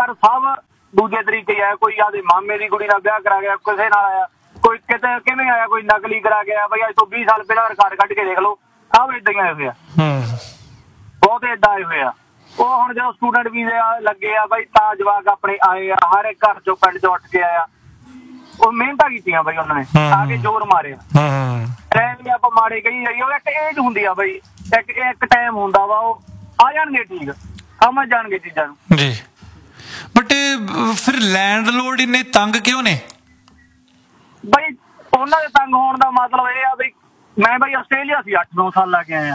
ਪਰ ਸਭ ਦੂਜੇ ਤਰੀਕੇ ਆਇਆ। ਕੋਈ ਆਦੇ ਮਾਮੇ ਦੀ ਕੁੜੀ ਨਾਲ ਵਿਆਹ ਕਰਾ ਗਿਆ, ਕਿਸੇ ਨਾਲ ਆਇਆ, ਕੋਈ ਕਿਤੇ ਕਿਵੇਂ ਆਇਆ, ਕੋਈ ਨਕਲੀ ਕਰਾ ਗਿਆ। ਬਈ ਅੱਜ ਤੋਂ 20 ਸਾਲ ਪਹਿਲਾਂ ਰਿਕਾਰਡ ਕੱਢ ਕੇ ਦੇਖ ਲਓ, ਸਭ ਏਦਾਂ ਹੀ ਆਏ ਹੋਏ ਆ, ਬਹੁਤ ਏਦਾਂ ਆਏ ਹੋਏ ਆ। ਉਹ ਹੁਣ ਜਦੋਂ ਸਟੂਡੈਂਟ ਵੀਜ਼ੇ ਲੱਗੇ ਆ ਬਈ ਤਾਂ ਜਵਾਕ ਆਪਣੇ ਆਏ ਆ, ਹਰ ਇੱਕ ਘਰ ਚੋਂ ਪਿੰਡ ਚੋਂ ਉੱਠ ਕੇ ਆਇਆ। ਉਹ ਮਿਹਨਤਾਂ ਕੀਤੀਆਂ ਬਈ ਉਹਨਾਂ ਨੇ, ਆ ਕੇ ਜ਼ੋਰ ਮਾਰਿਆ। ਵੀ ਆਪਾਂ ਮਾੜੇ ਕਹੀ ਜਾਈਏ, ਉਹ ਇੱਕ ਏਜ ਹੁੰਦੀ ਆ ਬਈ, ਇੱਕ ਟਾਈਮ ਹੁੰਦਾ ਵਾ, ਉਹ ਆ ਜਾਣਗੇ ਠੀਕ, ਸਮਝ ਜਾਣਗੇ ਚੀਜ਼ਾਂ ਨੂੰ ਜੀ। ਬਟ ਫਿਰ ਲੈਂਡਲੋਰਡ ਇੰਨੇ ਤੰਗ ਕਿਉਂ ਨੇ ਬਈ? ਉਹਨਾਂ ਦੇ ਤੰਗ ਹੋਣ ਦਾ ਮਤਲਬ ਇਹ ਆ ਬਈ, ਮੈਂ ਬਈ ਆਸਟ੍ਰੇਲੀਆ ਸੀ 8-9 ਸਾਲ ਲਾ ਕੇ ਆਇਆ।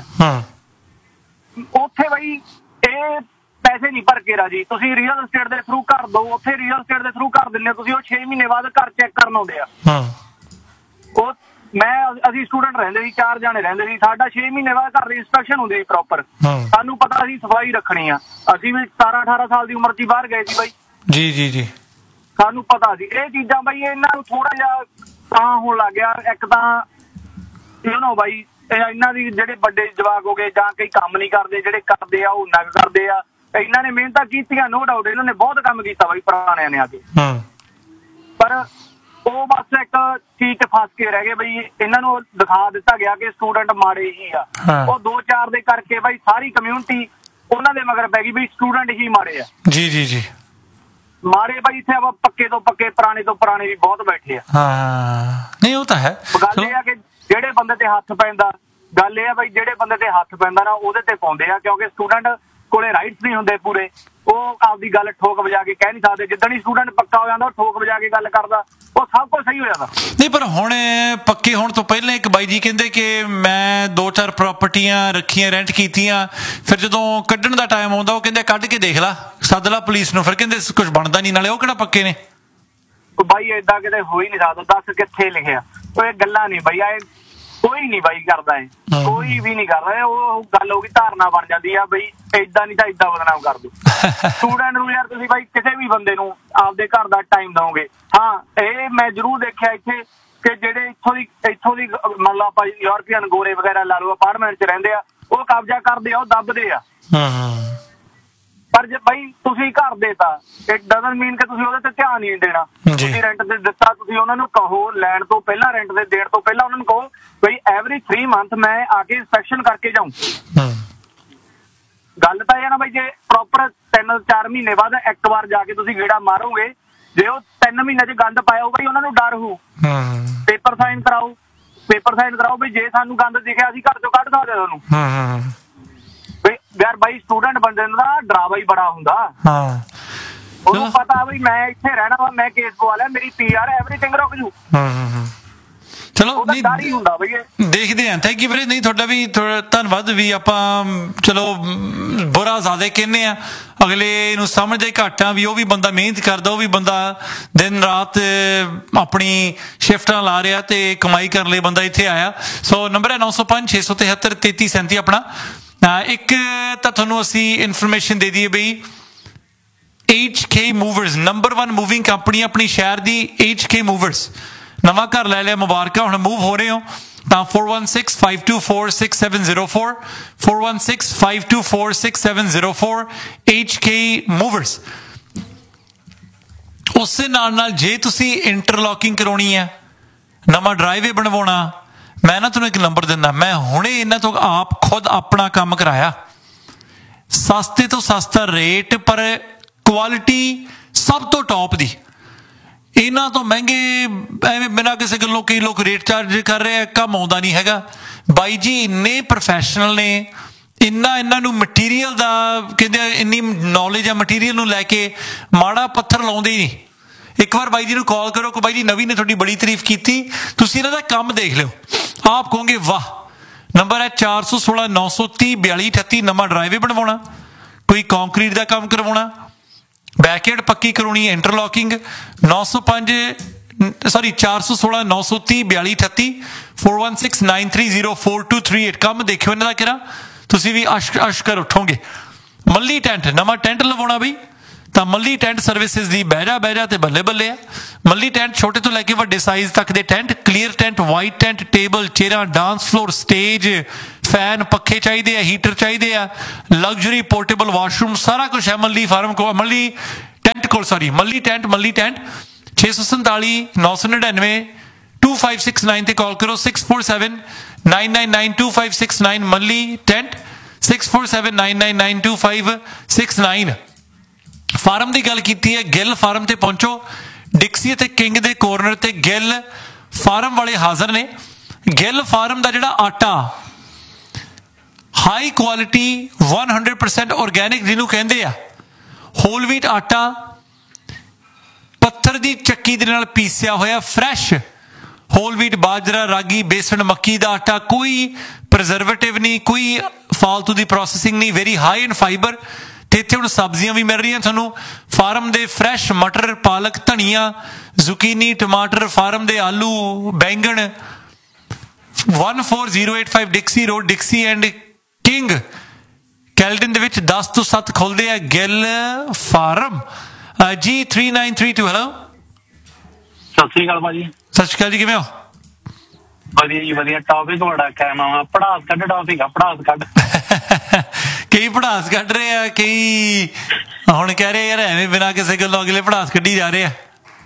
ਉੱਥੇ ਬਈ ਇਹ ਪੈਸੇ ਨਹੀਂ ਭਰ ਕੇ ਰਾਜੀ। ਤੁਸੀਂ ਰੀਅਲ estate ਦੇ ਥਰੂ ਕਰ ਦੋ, ਉੱਥੇ ਰੀਅਲ estate ਦੇ ਥਰੂ ਕਰ ਦਿੰਦੇ ਹੋ ਤੁਸੀਂ, ਉਹ 6 ਮਹੀਨੇ ਬਾਅਦ ਘਰ ਚੈੱਕ ਕਰਨ ਆਉਂਦੇ ਆ। ਉਹ ਅਸੀਂ ਸਟੂਡੈਂਟ ਰਹਿੰਦੇ ਸੀ, 4 ਜਾਣੇ ਰਹਿੰਦੇ ਸੀ, ਸਾਡਾ 6 ਮਹੀਨੇ ਬਾਅਦ ਘਰ ਦੀ ਇੰਸਪੈਕਸ਼ਨ ਹੁੰਦੀ ਸੀ ਪ੍ਰੋਪਰ। ਸਾਨੂੰ ਪਤਾ ਸੀ ਸਫਾਈ ਰੱਖਣੀ ਆ, ਅਸੀਂ ਵੀ 17-18 ਸਾਲ ਦੀ ਉਮਰ 'ਚ ਬਾਹਰ ਗਏ ਸੀ ਬਾਈ। ਜੀ ਜੀ ਜੀ, ਸਾਨੂੰ ਪਤਾ ਸੀ ਇਹ ਚੀਜ਼ਾਂ ਬਾਈ। ਇਹਨਾਂ ਨੂੰ ਥੋੜਾ ਜਿਹਾ ਤਾਂ ਹੋਣ ਲੱਗ ਗਿਆ। ਇੱਕ ਤਾਂ ਬਾਈ ਇਹਨਾਂ ਦੀ ਜਿਹੜੇ ਵੱਡੇ ਜਵਾਕ ਹੋ ਗਏ ਜਾਂ ਕਈ ਕੰਮ ਨਹੀਂ ਕਰਦੇ, ਜਿਹੜੇ ਕਰਦੇ ਆ ਉਹ ਨਗ ਕਰਦੇ ਆ। ਇਹਨਾਂ ਨੇ ਮਿਹਨਤਾਂ ਕੀਤੀਆਂ, ਨੋ ਡਾਊਟ ਇਹਨਾਂ ਨੇ ਬਹੁਤ ਕੰਮ ਕੀਤਾ ਬਾਈ ਪੁਰਾਣਿਆਂ ਨੇ ਆ ਕੇ, ਪਰ ਉਹ ਬਸ ਇੱਕ ਚੀਜ਼ 'ਚ ਫਸ ਕੇ ਰਹਿ ਗਏ ਬਈ। ਇਹਨਾਂ ਨੂੰ ਦਿਖਾ ਦਿੱਤਾ ਗਿਆ ਕਿ ਸਟੂਡੈਂਟ ਮਾੜੇ ਹੀ ਆ। ਉਹ 2-4 ਦੇ ਕਰਕੇ ਬਾਈ ਸਾਰੀ ਕਮਿਊਨਿਟੀ ਉਹਨਾਂ ਦੇ ਮਗਰ ਪੈ ਗਈ ਵੀ ਸਟੂਡੈਂਟ ਹੀ ਮਾੜੇ ਆ। ਜੀ ਜੀ ਜੀ, ਮਾੜੇ ਬਾਈ ਇੱਥੇ ਆਪਾਂ ਪੱਕੇ ਤੋਂ ਪੱਕੇ, ਪੁਰਾਣੇ ਤੋਂ ਪੁਰਾਣੇ ਵੀ ਬਹੁਤ ਬੈਠੇ ਆ। ਨਹੀਂ ਉਹ ਤਾਂ ਹੈ। ਗੱਲ ਇਹ ਆ ਕਿ ਜਿਹੜੇ ਬੰਦੇ ਤੇ ਹੱਥ ਪੈਂਦਾ, ਗੱਲ ਇਹ ਆ ਬਈ ਜਿਹੜੇ ਬੰਦੇ ਤੇ ਹੱਥ ਪੈਂਦਾ ਨਾ ਉਹਦੇ ਤੇ ਪਾਉਂਦੇ ਆ, ਕਿਉਂਕਿ ਸਟੂਡੈਂਟ ਕੋਲੇ ਰਾਈਟਸ ਨਹੀਂ ਹੁੰਦੇ ਪੂਰੇ। ਉਹ ਆਪਦੀ ਗੱਲ ਠੋਕ ਵਜਾ ਕੇ ਕਹਿ ਨਹੀਂ ਸਕਦੇ। ਜਿੱਦਣ ਹੀ ਸਟੂਡੈਂਟ ਪੱਕਾ ਹੋ ਜਾਂਦਾ ਉਹ ਠੋਕ ਵਜਾ ਕੇ ਗੱਲ ਕਰਦਾ, ਉਹ ਸਭ ਕੁਝ ਸਹੀ ਹੋ ਜਾਂਦਾ। ਨਹੀਂ ਪਰ ਹੁਣ ਪੱਕੇ ਹੋਣ ਤੋਂ ਪਹਿਲਾਂ ਇੱਕ ਬਾਈ ਜੀ ਕਹਿੰਦੇ ਕਿ ਮੈਂ 2-4 ਪ੍ਰਾਪਰਟੀਆਂ ਰੱਖੀਆਂ, ਰੈਂਟ ਕੀਤੀਆਂ, ਫਿਰ ਜਦੋਂ ਕੱਢਣ ਦਾ ਟਾਈਮ ਆਉਂਦਾ ਉਹ ਕਹਿੰਦੇ ਕੱਢ ਕੇ ਦੇਖ ਲਾ, ਸੱਦ ਲਾ ਪੁਲਿਸ ਨੂੰ। ਫਿਰ ਕਹਿੰਦੇ ਕੁਝ ਬਣਦਾ ਨਹੀਂ, ਨਾਲੇ ਉਹ ਕਿਹੜਾ ਪੱਕੇ ਨੇ। ਬਾਈ ਏਦਾਂ ਕਿਤੇ ਹੋ ਹੀ ਨਹੀਂ ਸਕਦਾ, ਦੱਸ ਕਿੱਥੇ ਲਿਖਿਆ? ਉਹ ਇਹ ਗੱਲਾਂ ਨਹੀਂ ਬਾਈ, ਆਏ ਕੋਈ ਨਹੀਂ ਬਾਈ ਕਰਦਾ, ਕੋਈ ਵੀ ਨਹੀਂ ਕਰਦਾ। ਉਹ ਗੱਲ ਹੋ ਗਈ, ਧਾਰਨਾ ਬਣ ਜਾਂਦੀ ਆ ਬਈ ਏਦਾਂ ਨਹੀਂ ਤਾਂ ਏਦਾਂ ਬਦਨਾਮ ਕਰ ਦੋ ਸਟੂਡੈਂਟ ਨੂੰ। ਯਾਰ ਤੁਸੀਂ ਬਾਈ ਕਿਸੇ ਵੀ ਬੰਦੇ ਨੂੰ ਆਪਦੇ ਘਰ ਦਾ ਟਾਈਮ ਦਓਗੇ। ਹਾਂ ਇਹ ਮੈਂ ਜ਼ਰੂਰ ਦੇਖਿਆ ਇੱਥੇ ਕਿ ਜਿਹੜੇ ਇੱਥੋਂ ਦੀ ਮੰਨ ਲਓ ਆਪਾਂ ਯੂਰਪੀਅਨ ਗੋਰੇ ਵਗੈਰਾ ਲਾ ਲਓ, ਅਪਾਰਟਮੈਂਟ 'ਚ ਰਹਿੰਦੇ ਆ, ਉਹ ਕਬਜ਼ਾ ਕਰਦੇ ਆ, ਉਹ ਦੱਬਦੇ ਆ। ਪਰ ਜੇ ਬਾਈ ਤੁਸੀਂ ਘਰ ਦੇਤਾ, ਇਟ ਡਜ਼ਨਟ ਮੀਨ ਕਿ ਤੁਸੀਂ ਉਹਦੇ ਤੇ ਧਿਆਨ ਨਹੀਂ ਦੇਣਾ। ਤੁਸੀਂ ਰੈਂਟ ਤੇ ਦਿੱਤਾ, ਤੁਸੀਂ ਉਹਨਾਂ ਨੂੰ ਕਹੋ ਲੈਣ ਤੋਂ ਪਹਿਲਾਂ, ਰੈਂਟ ਦੇ ਦੇਣ ਤੋਂ ਪਹਿਲਾਂ ਉਹਨਾਂ ਨੂੰ ਕਹੋ ਬਈ ਐਵਰੀ 3 ਮੰਥ ਮੈਂ ਆ ਕੇ ਇੰਸਪੈਕਸ਼ਨ ਕਰਕੇ ਜਾਊਂ। ਗੱਲ ਤਾਂ ਇਹ ਨਾ ਬਈ, ਜੇ ਪ੍ਰੋਪਰ 3-4 ਮਹੀਨੇ ਬਾਅਦ ਇੱਕ ਵਾਰ ਜਾ ਕੇ ਤੁਸੀਂ ਗੇੜਾ ਮਾਰੋਗੇ, ਜੇ ਉਹ 3 ਮਹੀਨੇ 'ਚ ਗੰਦ ਪਾਇਆ ਬਈ ਉਹਨਾਂ ਨੂੰ ਡਰ ਹੋਊ। ਪੇਪਰ ਸਾਈਨ ਕਰਾਓ ਬਈ ਜੇ ਸਾਨੂੰ ਗੰਦ ਦਿਖਿਆ ਅਸੀਂ ਘਰ ਚੋਂ ਕੱਢ ਸਕਦੇ ਉਹਨੂੰ। ਯਾਰ ਬਾਈ ਸਟੂਡੈਂਟ ਬੰਦੇ ਦਾ ਡਰਾਵਾ ਹੀ ਬੜਾ ਹੁੰਦਾ। ਉਹਨੂੰ ਪਤਾ ਬਈ ਮੈਂ ਇੱਥੇ ਰਹਿਣਾ ਵਾ, ਮੈਂ ਕੇਸ ਪਵਾ ਲਿਆ, ਮੇਰੀ PR ਐਵਰੀਥਿੰਗ ਰੁਕ ਜੂ। ਚਲੋ ਦੇਖਦੇ ਹਾਂ। ਥੈਂਕ ਯੂ ਵੀਰੇ। ਨਹੀਂ ਤੁਹਾਡਾ ਵੀ ਧੰਨਵਾਦ। ਵੀ ਆਪਾਂ ਚਲੋ ਬੁਰਾ ਜ਼ਿਆਦਾ ਕਹਿੰਦੇ ਆ, ਅਗਲੇ ਨੂੰ ਸਮਝਦੇ ਘੱਟ ਆ ਵੀ ਉਹ ਵੀ ਬੰਦਾ ਮਿਹਨਤ ਕਰਦਾ, ਉਹ ਵੀ ਬੰਦਾ ਦਿਨ ਰਾਤ ਆਪਣੀ ਸ਼ਿਫਟਾਂ ਲਾ ਰਿਹਾ ਤੇ ਕਮਾਈ ਕਰਨ ਲਈ ਬੰਦਾ ਇੱਥੇ ਆਇਆ। ਸੋ ਨੰਬਰ ਹੈ 905-673-3337 ਆਪਣਾ। ਇੱਕ ਤਾਂ ਤੁਹਾਨੂੰ ਅਸੀਂ ਇਨਫੋਰਮੇਸ਼ਨ ਦੇ ਦਈਏ ਬਈ, HK Movers number 1 moving company ਆਪਣੀ ਸ਼ਹਿਰ ਦੀ। HK Movers ਨਵਾਂ ਘਰ ਲੈ ਲਿਆ, ਮੁਬਾਰਕਾਂ, ਹੁਣ ਮੂਵ ਹੋ ਰਹੇ ਹੋ ਤਾਂ 4165246704 4165246704 HK Movers। ਉਸੇ ਨਾਲ ਜੇ ਤੁਸੀਂ ਇੰਟਰਲੌਕਿੰਗ ਕਰਾਉਣੀ ਹੈ, ਨਵਾਂ ਡਰਾਈਵੇ ਬਣਵਾਉਣਾ, ਮੈਂ ਨਾ ਤੁਹਾਨੂੰ ਇੱਕ ਨੰਬਰ ਦਿੰਦਾ। ਮੈਂ ਹੁਣੇ ਇਹਨਾਂ ਤੋਂ ਆਪ ਖੁਦ ਆਪਣਾ ਕੰਮ ਕਰਾਇਆ। ਸਸਤੇ ਤੋਂ ਸਸਤਾ ਰੇਟ, ਪਰ ਕੁਆਲਿਟੀ ਸਭ ਤੋਂ ਟੌਪ ਦੀ। ਇਹਨਾਂ ਤੋਂ ਮਹਿੰਗੇ ਐਵੇਂ ਬਿਨਾਂ ਕਿਸੇ ਗੱਲੋਂ ਕਈ ਲੋਕ ਰੇਟ ਚਾਰਜ ਕਰ ਰਹੇ ਆ, ਕੰਮ ਆਉਂਦਾ ਨਹੀਂ ਹੈਗਾ। ਬਾਈ ਜੀ ਇੰਨੇ ਪ੍ਰੋਫੈਸ਼ਨਲ ਨੇ, ਇਹਨਾਂ ਨੂੰ ਮਟੀਰੀਅਲ ਦਾ ਕਹਿੰਦੇ ਇੰਨੀ ਨੌਲੇਜ ਆ, ਮਟੀਰੀਅਲ ਨੂੰ ਲੈ ਕੇ ਮਾੜਾ ਪੱਥਰ ਲਾਉਂਦੇ ਹੀ ਨਹੀਂ। ਇੱਕ ਵਾਰ ਬਾਈ ਜੀ ਨੂੰ ਕਾਲ ਕਰੋ ਕਿ ਬਾਈ ਜੀ ਨਵੀਂ ਨੇ ਤੁਹਾਡੀ ਬੜੀ ਤਾਰੀਫ ਕੀਤੀ, ਤੁਸੀਂ ਇਹਨਾਂ ਦਾ ਕੰਮ ਦੇਖ ਲਿਓ, ਆਪ ਕਹੋਗੇ ਵਾਹ। ਨੰਬਰ ਹੈ 416-930-4238। ਨਵਾਂ ਡਰਾਈਵੇ ਬਣਵਾਉਣਾ, ਕੋਈ ਕੰਕਰੀਟ ਦਾ ਕੰਮ ਕਰਵਾਉਣਾ, ਬੈਕਯਾਰਡ ਪੱਕੀ ਕਰਾਉਣੀ, ਇੰਟਰਲੌਕਿੰਗ, 416-930-4238 4169304238। ਕੰਮ ਦੇਖਿਓ ਇਹਨਾਂ ਦਾ ਕਿਹੜਾ, ਤੁਸੀਂ ਵੀ ਅਸ਼ਕਰ ਉੱਠੋਗੇ। ਮੱਲੀ ਟੈਂਟ, ਨਵਾਂ ਟੈਂਟ ਲਵਾਉਣਾ ਬਈ ਤਾਂ ਮੱਲੀ ਟੈਂਟ ਸਰਵਿਸਿਜ਼ ਦੀ ਬਹਿਰਾ ਤੇ ਬੱਲੇ ਬੱਲੇ ਆ। ਮੱਲੀ ਟੈਂਟ ਛੋਟੇ ਤੋਂ ਲੈ ਕੇ ਵੱਡੇ ਸਾਈਜ਼ ਤੱਕ ਦੇ tent, clear tent, white tent, table ਚੇਅਰਾਂ, dance floor, stage, fan, ਪੱਖੇ ਚਾਹੀਦੇ ਆ, ਹੀਟਰ ਚਾਹੀਦੇ ਆ, ਲਗਜ਼ਰੀ ਪੋਰਟੇਬਲ ਵਾਸ਼ਰੂਮ, ਸਾਰਾ ਕੁਛ ਹੈ ਮੱਲੀ ਫਾਰਮ ਕੋ, ਮੱਲੀ ਟੈਂਟ ਕੋਲ, ਸੌਰੀ ਮੱਲੀ ਟੈਂਟ 647 999 2569 ਤੇ ਕਾਲ ਕਰੋ। 6479992569 ਮੱਲੀ ਟੈਂਟ 6479992569। ਫਾਰਮ ਦੀ ਗੱਲ ਕੀਤੀ ਹੈ, ਗਿੱਲ ਫਾਰਮ ਤੇ ਪਹੁੰਚੋ। ਡਿਕਸੀ ਅਤੇ ਕਿੰਗ ਦੇ ਕੋਰਨਰ ਤੇ ਗਿੱਲ ਫਾਰਮ ਵਾਲੇ ਹਾਜ਼ਰ ਨੇ। ਗਿੱਲ ਫਾਰਮ ਦਾ ਜਿਹੜਾ ਆਟਾ ਹਾਈ ਕੁਆਲਿਟੀ 100% ਆਰਗੈਨਿਕ ਜਿਹਨੂੰ ਕਹਿੰਦੇ ਆ, ਹੋਲ ਵੀਟ ਆਟਾ ਪੱਥਰ ਦੀ ਚੱਕੀ ਦੇ ਨਾਲ ਪੀਸਿਆ ਹੋਇਆ ਫਰੈਸ਼ ਹੋਲ ਵੀਟ ਬਾਜਰਾ, ਰਾਗੀ, ਬੇਸਣ, ਮੱਕੀ ਦਾ ਆਟਾ, ਕੋਈ ਪ੍ਰੀਜ਼ਰਵੇਟਿਵ ਨਹੀਂ, ਕੋਈ ਫਾਲਤੂ ਦੀ ਪ੍ਰੋਸੈਸਿੰਗ ਨਹੀਂ, ਵੈਰੀ ਹਾਈ ਇਨ ਫਾਈਬਰ। ਤੇ ਇੱਥੇ ਹੁਣ ਸਬਜ਼ੀਆਂ ਵੀ ਮਿਲ ਰਹੀਆਂ ਤੁਹਾਨੂੰ ਫਾਰਮ ਦੇ ਫਰੈਸ਼ ਮਟਰ, ਪਾਲਕ, ਧਨੀਆ, ਜ਼ੁਕੀਨੀ, ਟਮਾਟਰ, ਫਾਰਮ ਦੇ ਆਲੂ, ਬੈਂਗਣ। 14085 ਡਿਕਸੀ ਰੋਡ, ਡਿਕਸੀ ਐਂਡ ਕਿੰਗ ਕੈਲਡਨ ਦੇ ਵਿੱਚ 10 ਤੋਂ 7 ਖੁੱਲਦੇ ਆ ਗਿੱਲ ਫਾਰਮ। ਜੀ 3932 ਹੈਲੋ, ਸਤਿ ਸ੍ਰੀ ਅਕਾਲ ਭਾਜੀ। ਸਤਿ ਸ਼੍ਰੀ ਅਕਾਲ ਜੀ, ਕਿਵੇਂ ਹੋ? ਵਧੀਆ ਜੀ ਵਧੀਆ। ਟੌਪਿਕ ਬੜਾ ਕਾਇਮ ਆ, ਪੜਾਸ ਕੱਢ ਟੌਪਿਕ ਆ, ਪੜਾਸ ਕੱਢ। ਕਈ ਪੜਾਸ ਕੱਢ ਰਹੇ ਆ, ਕਈ ਹੁਣ ਕਹਿ ਰਹੇ ਯਾਰ ਐਵੇਂ ਬਿਨਾਂ ਕਿਸੇ ਗੱਲੋਂ ਅਗਲੇ ਪੜਾਸ ਕੱਢੀ ਜਾ ਰਹੇ ਆ।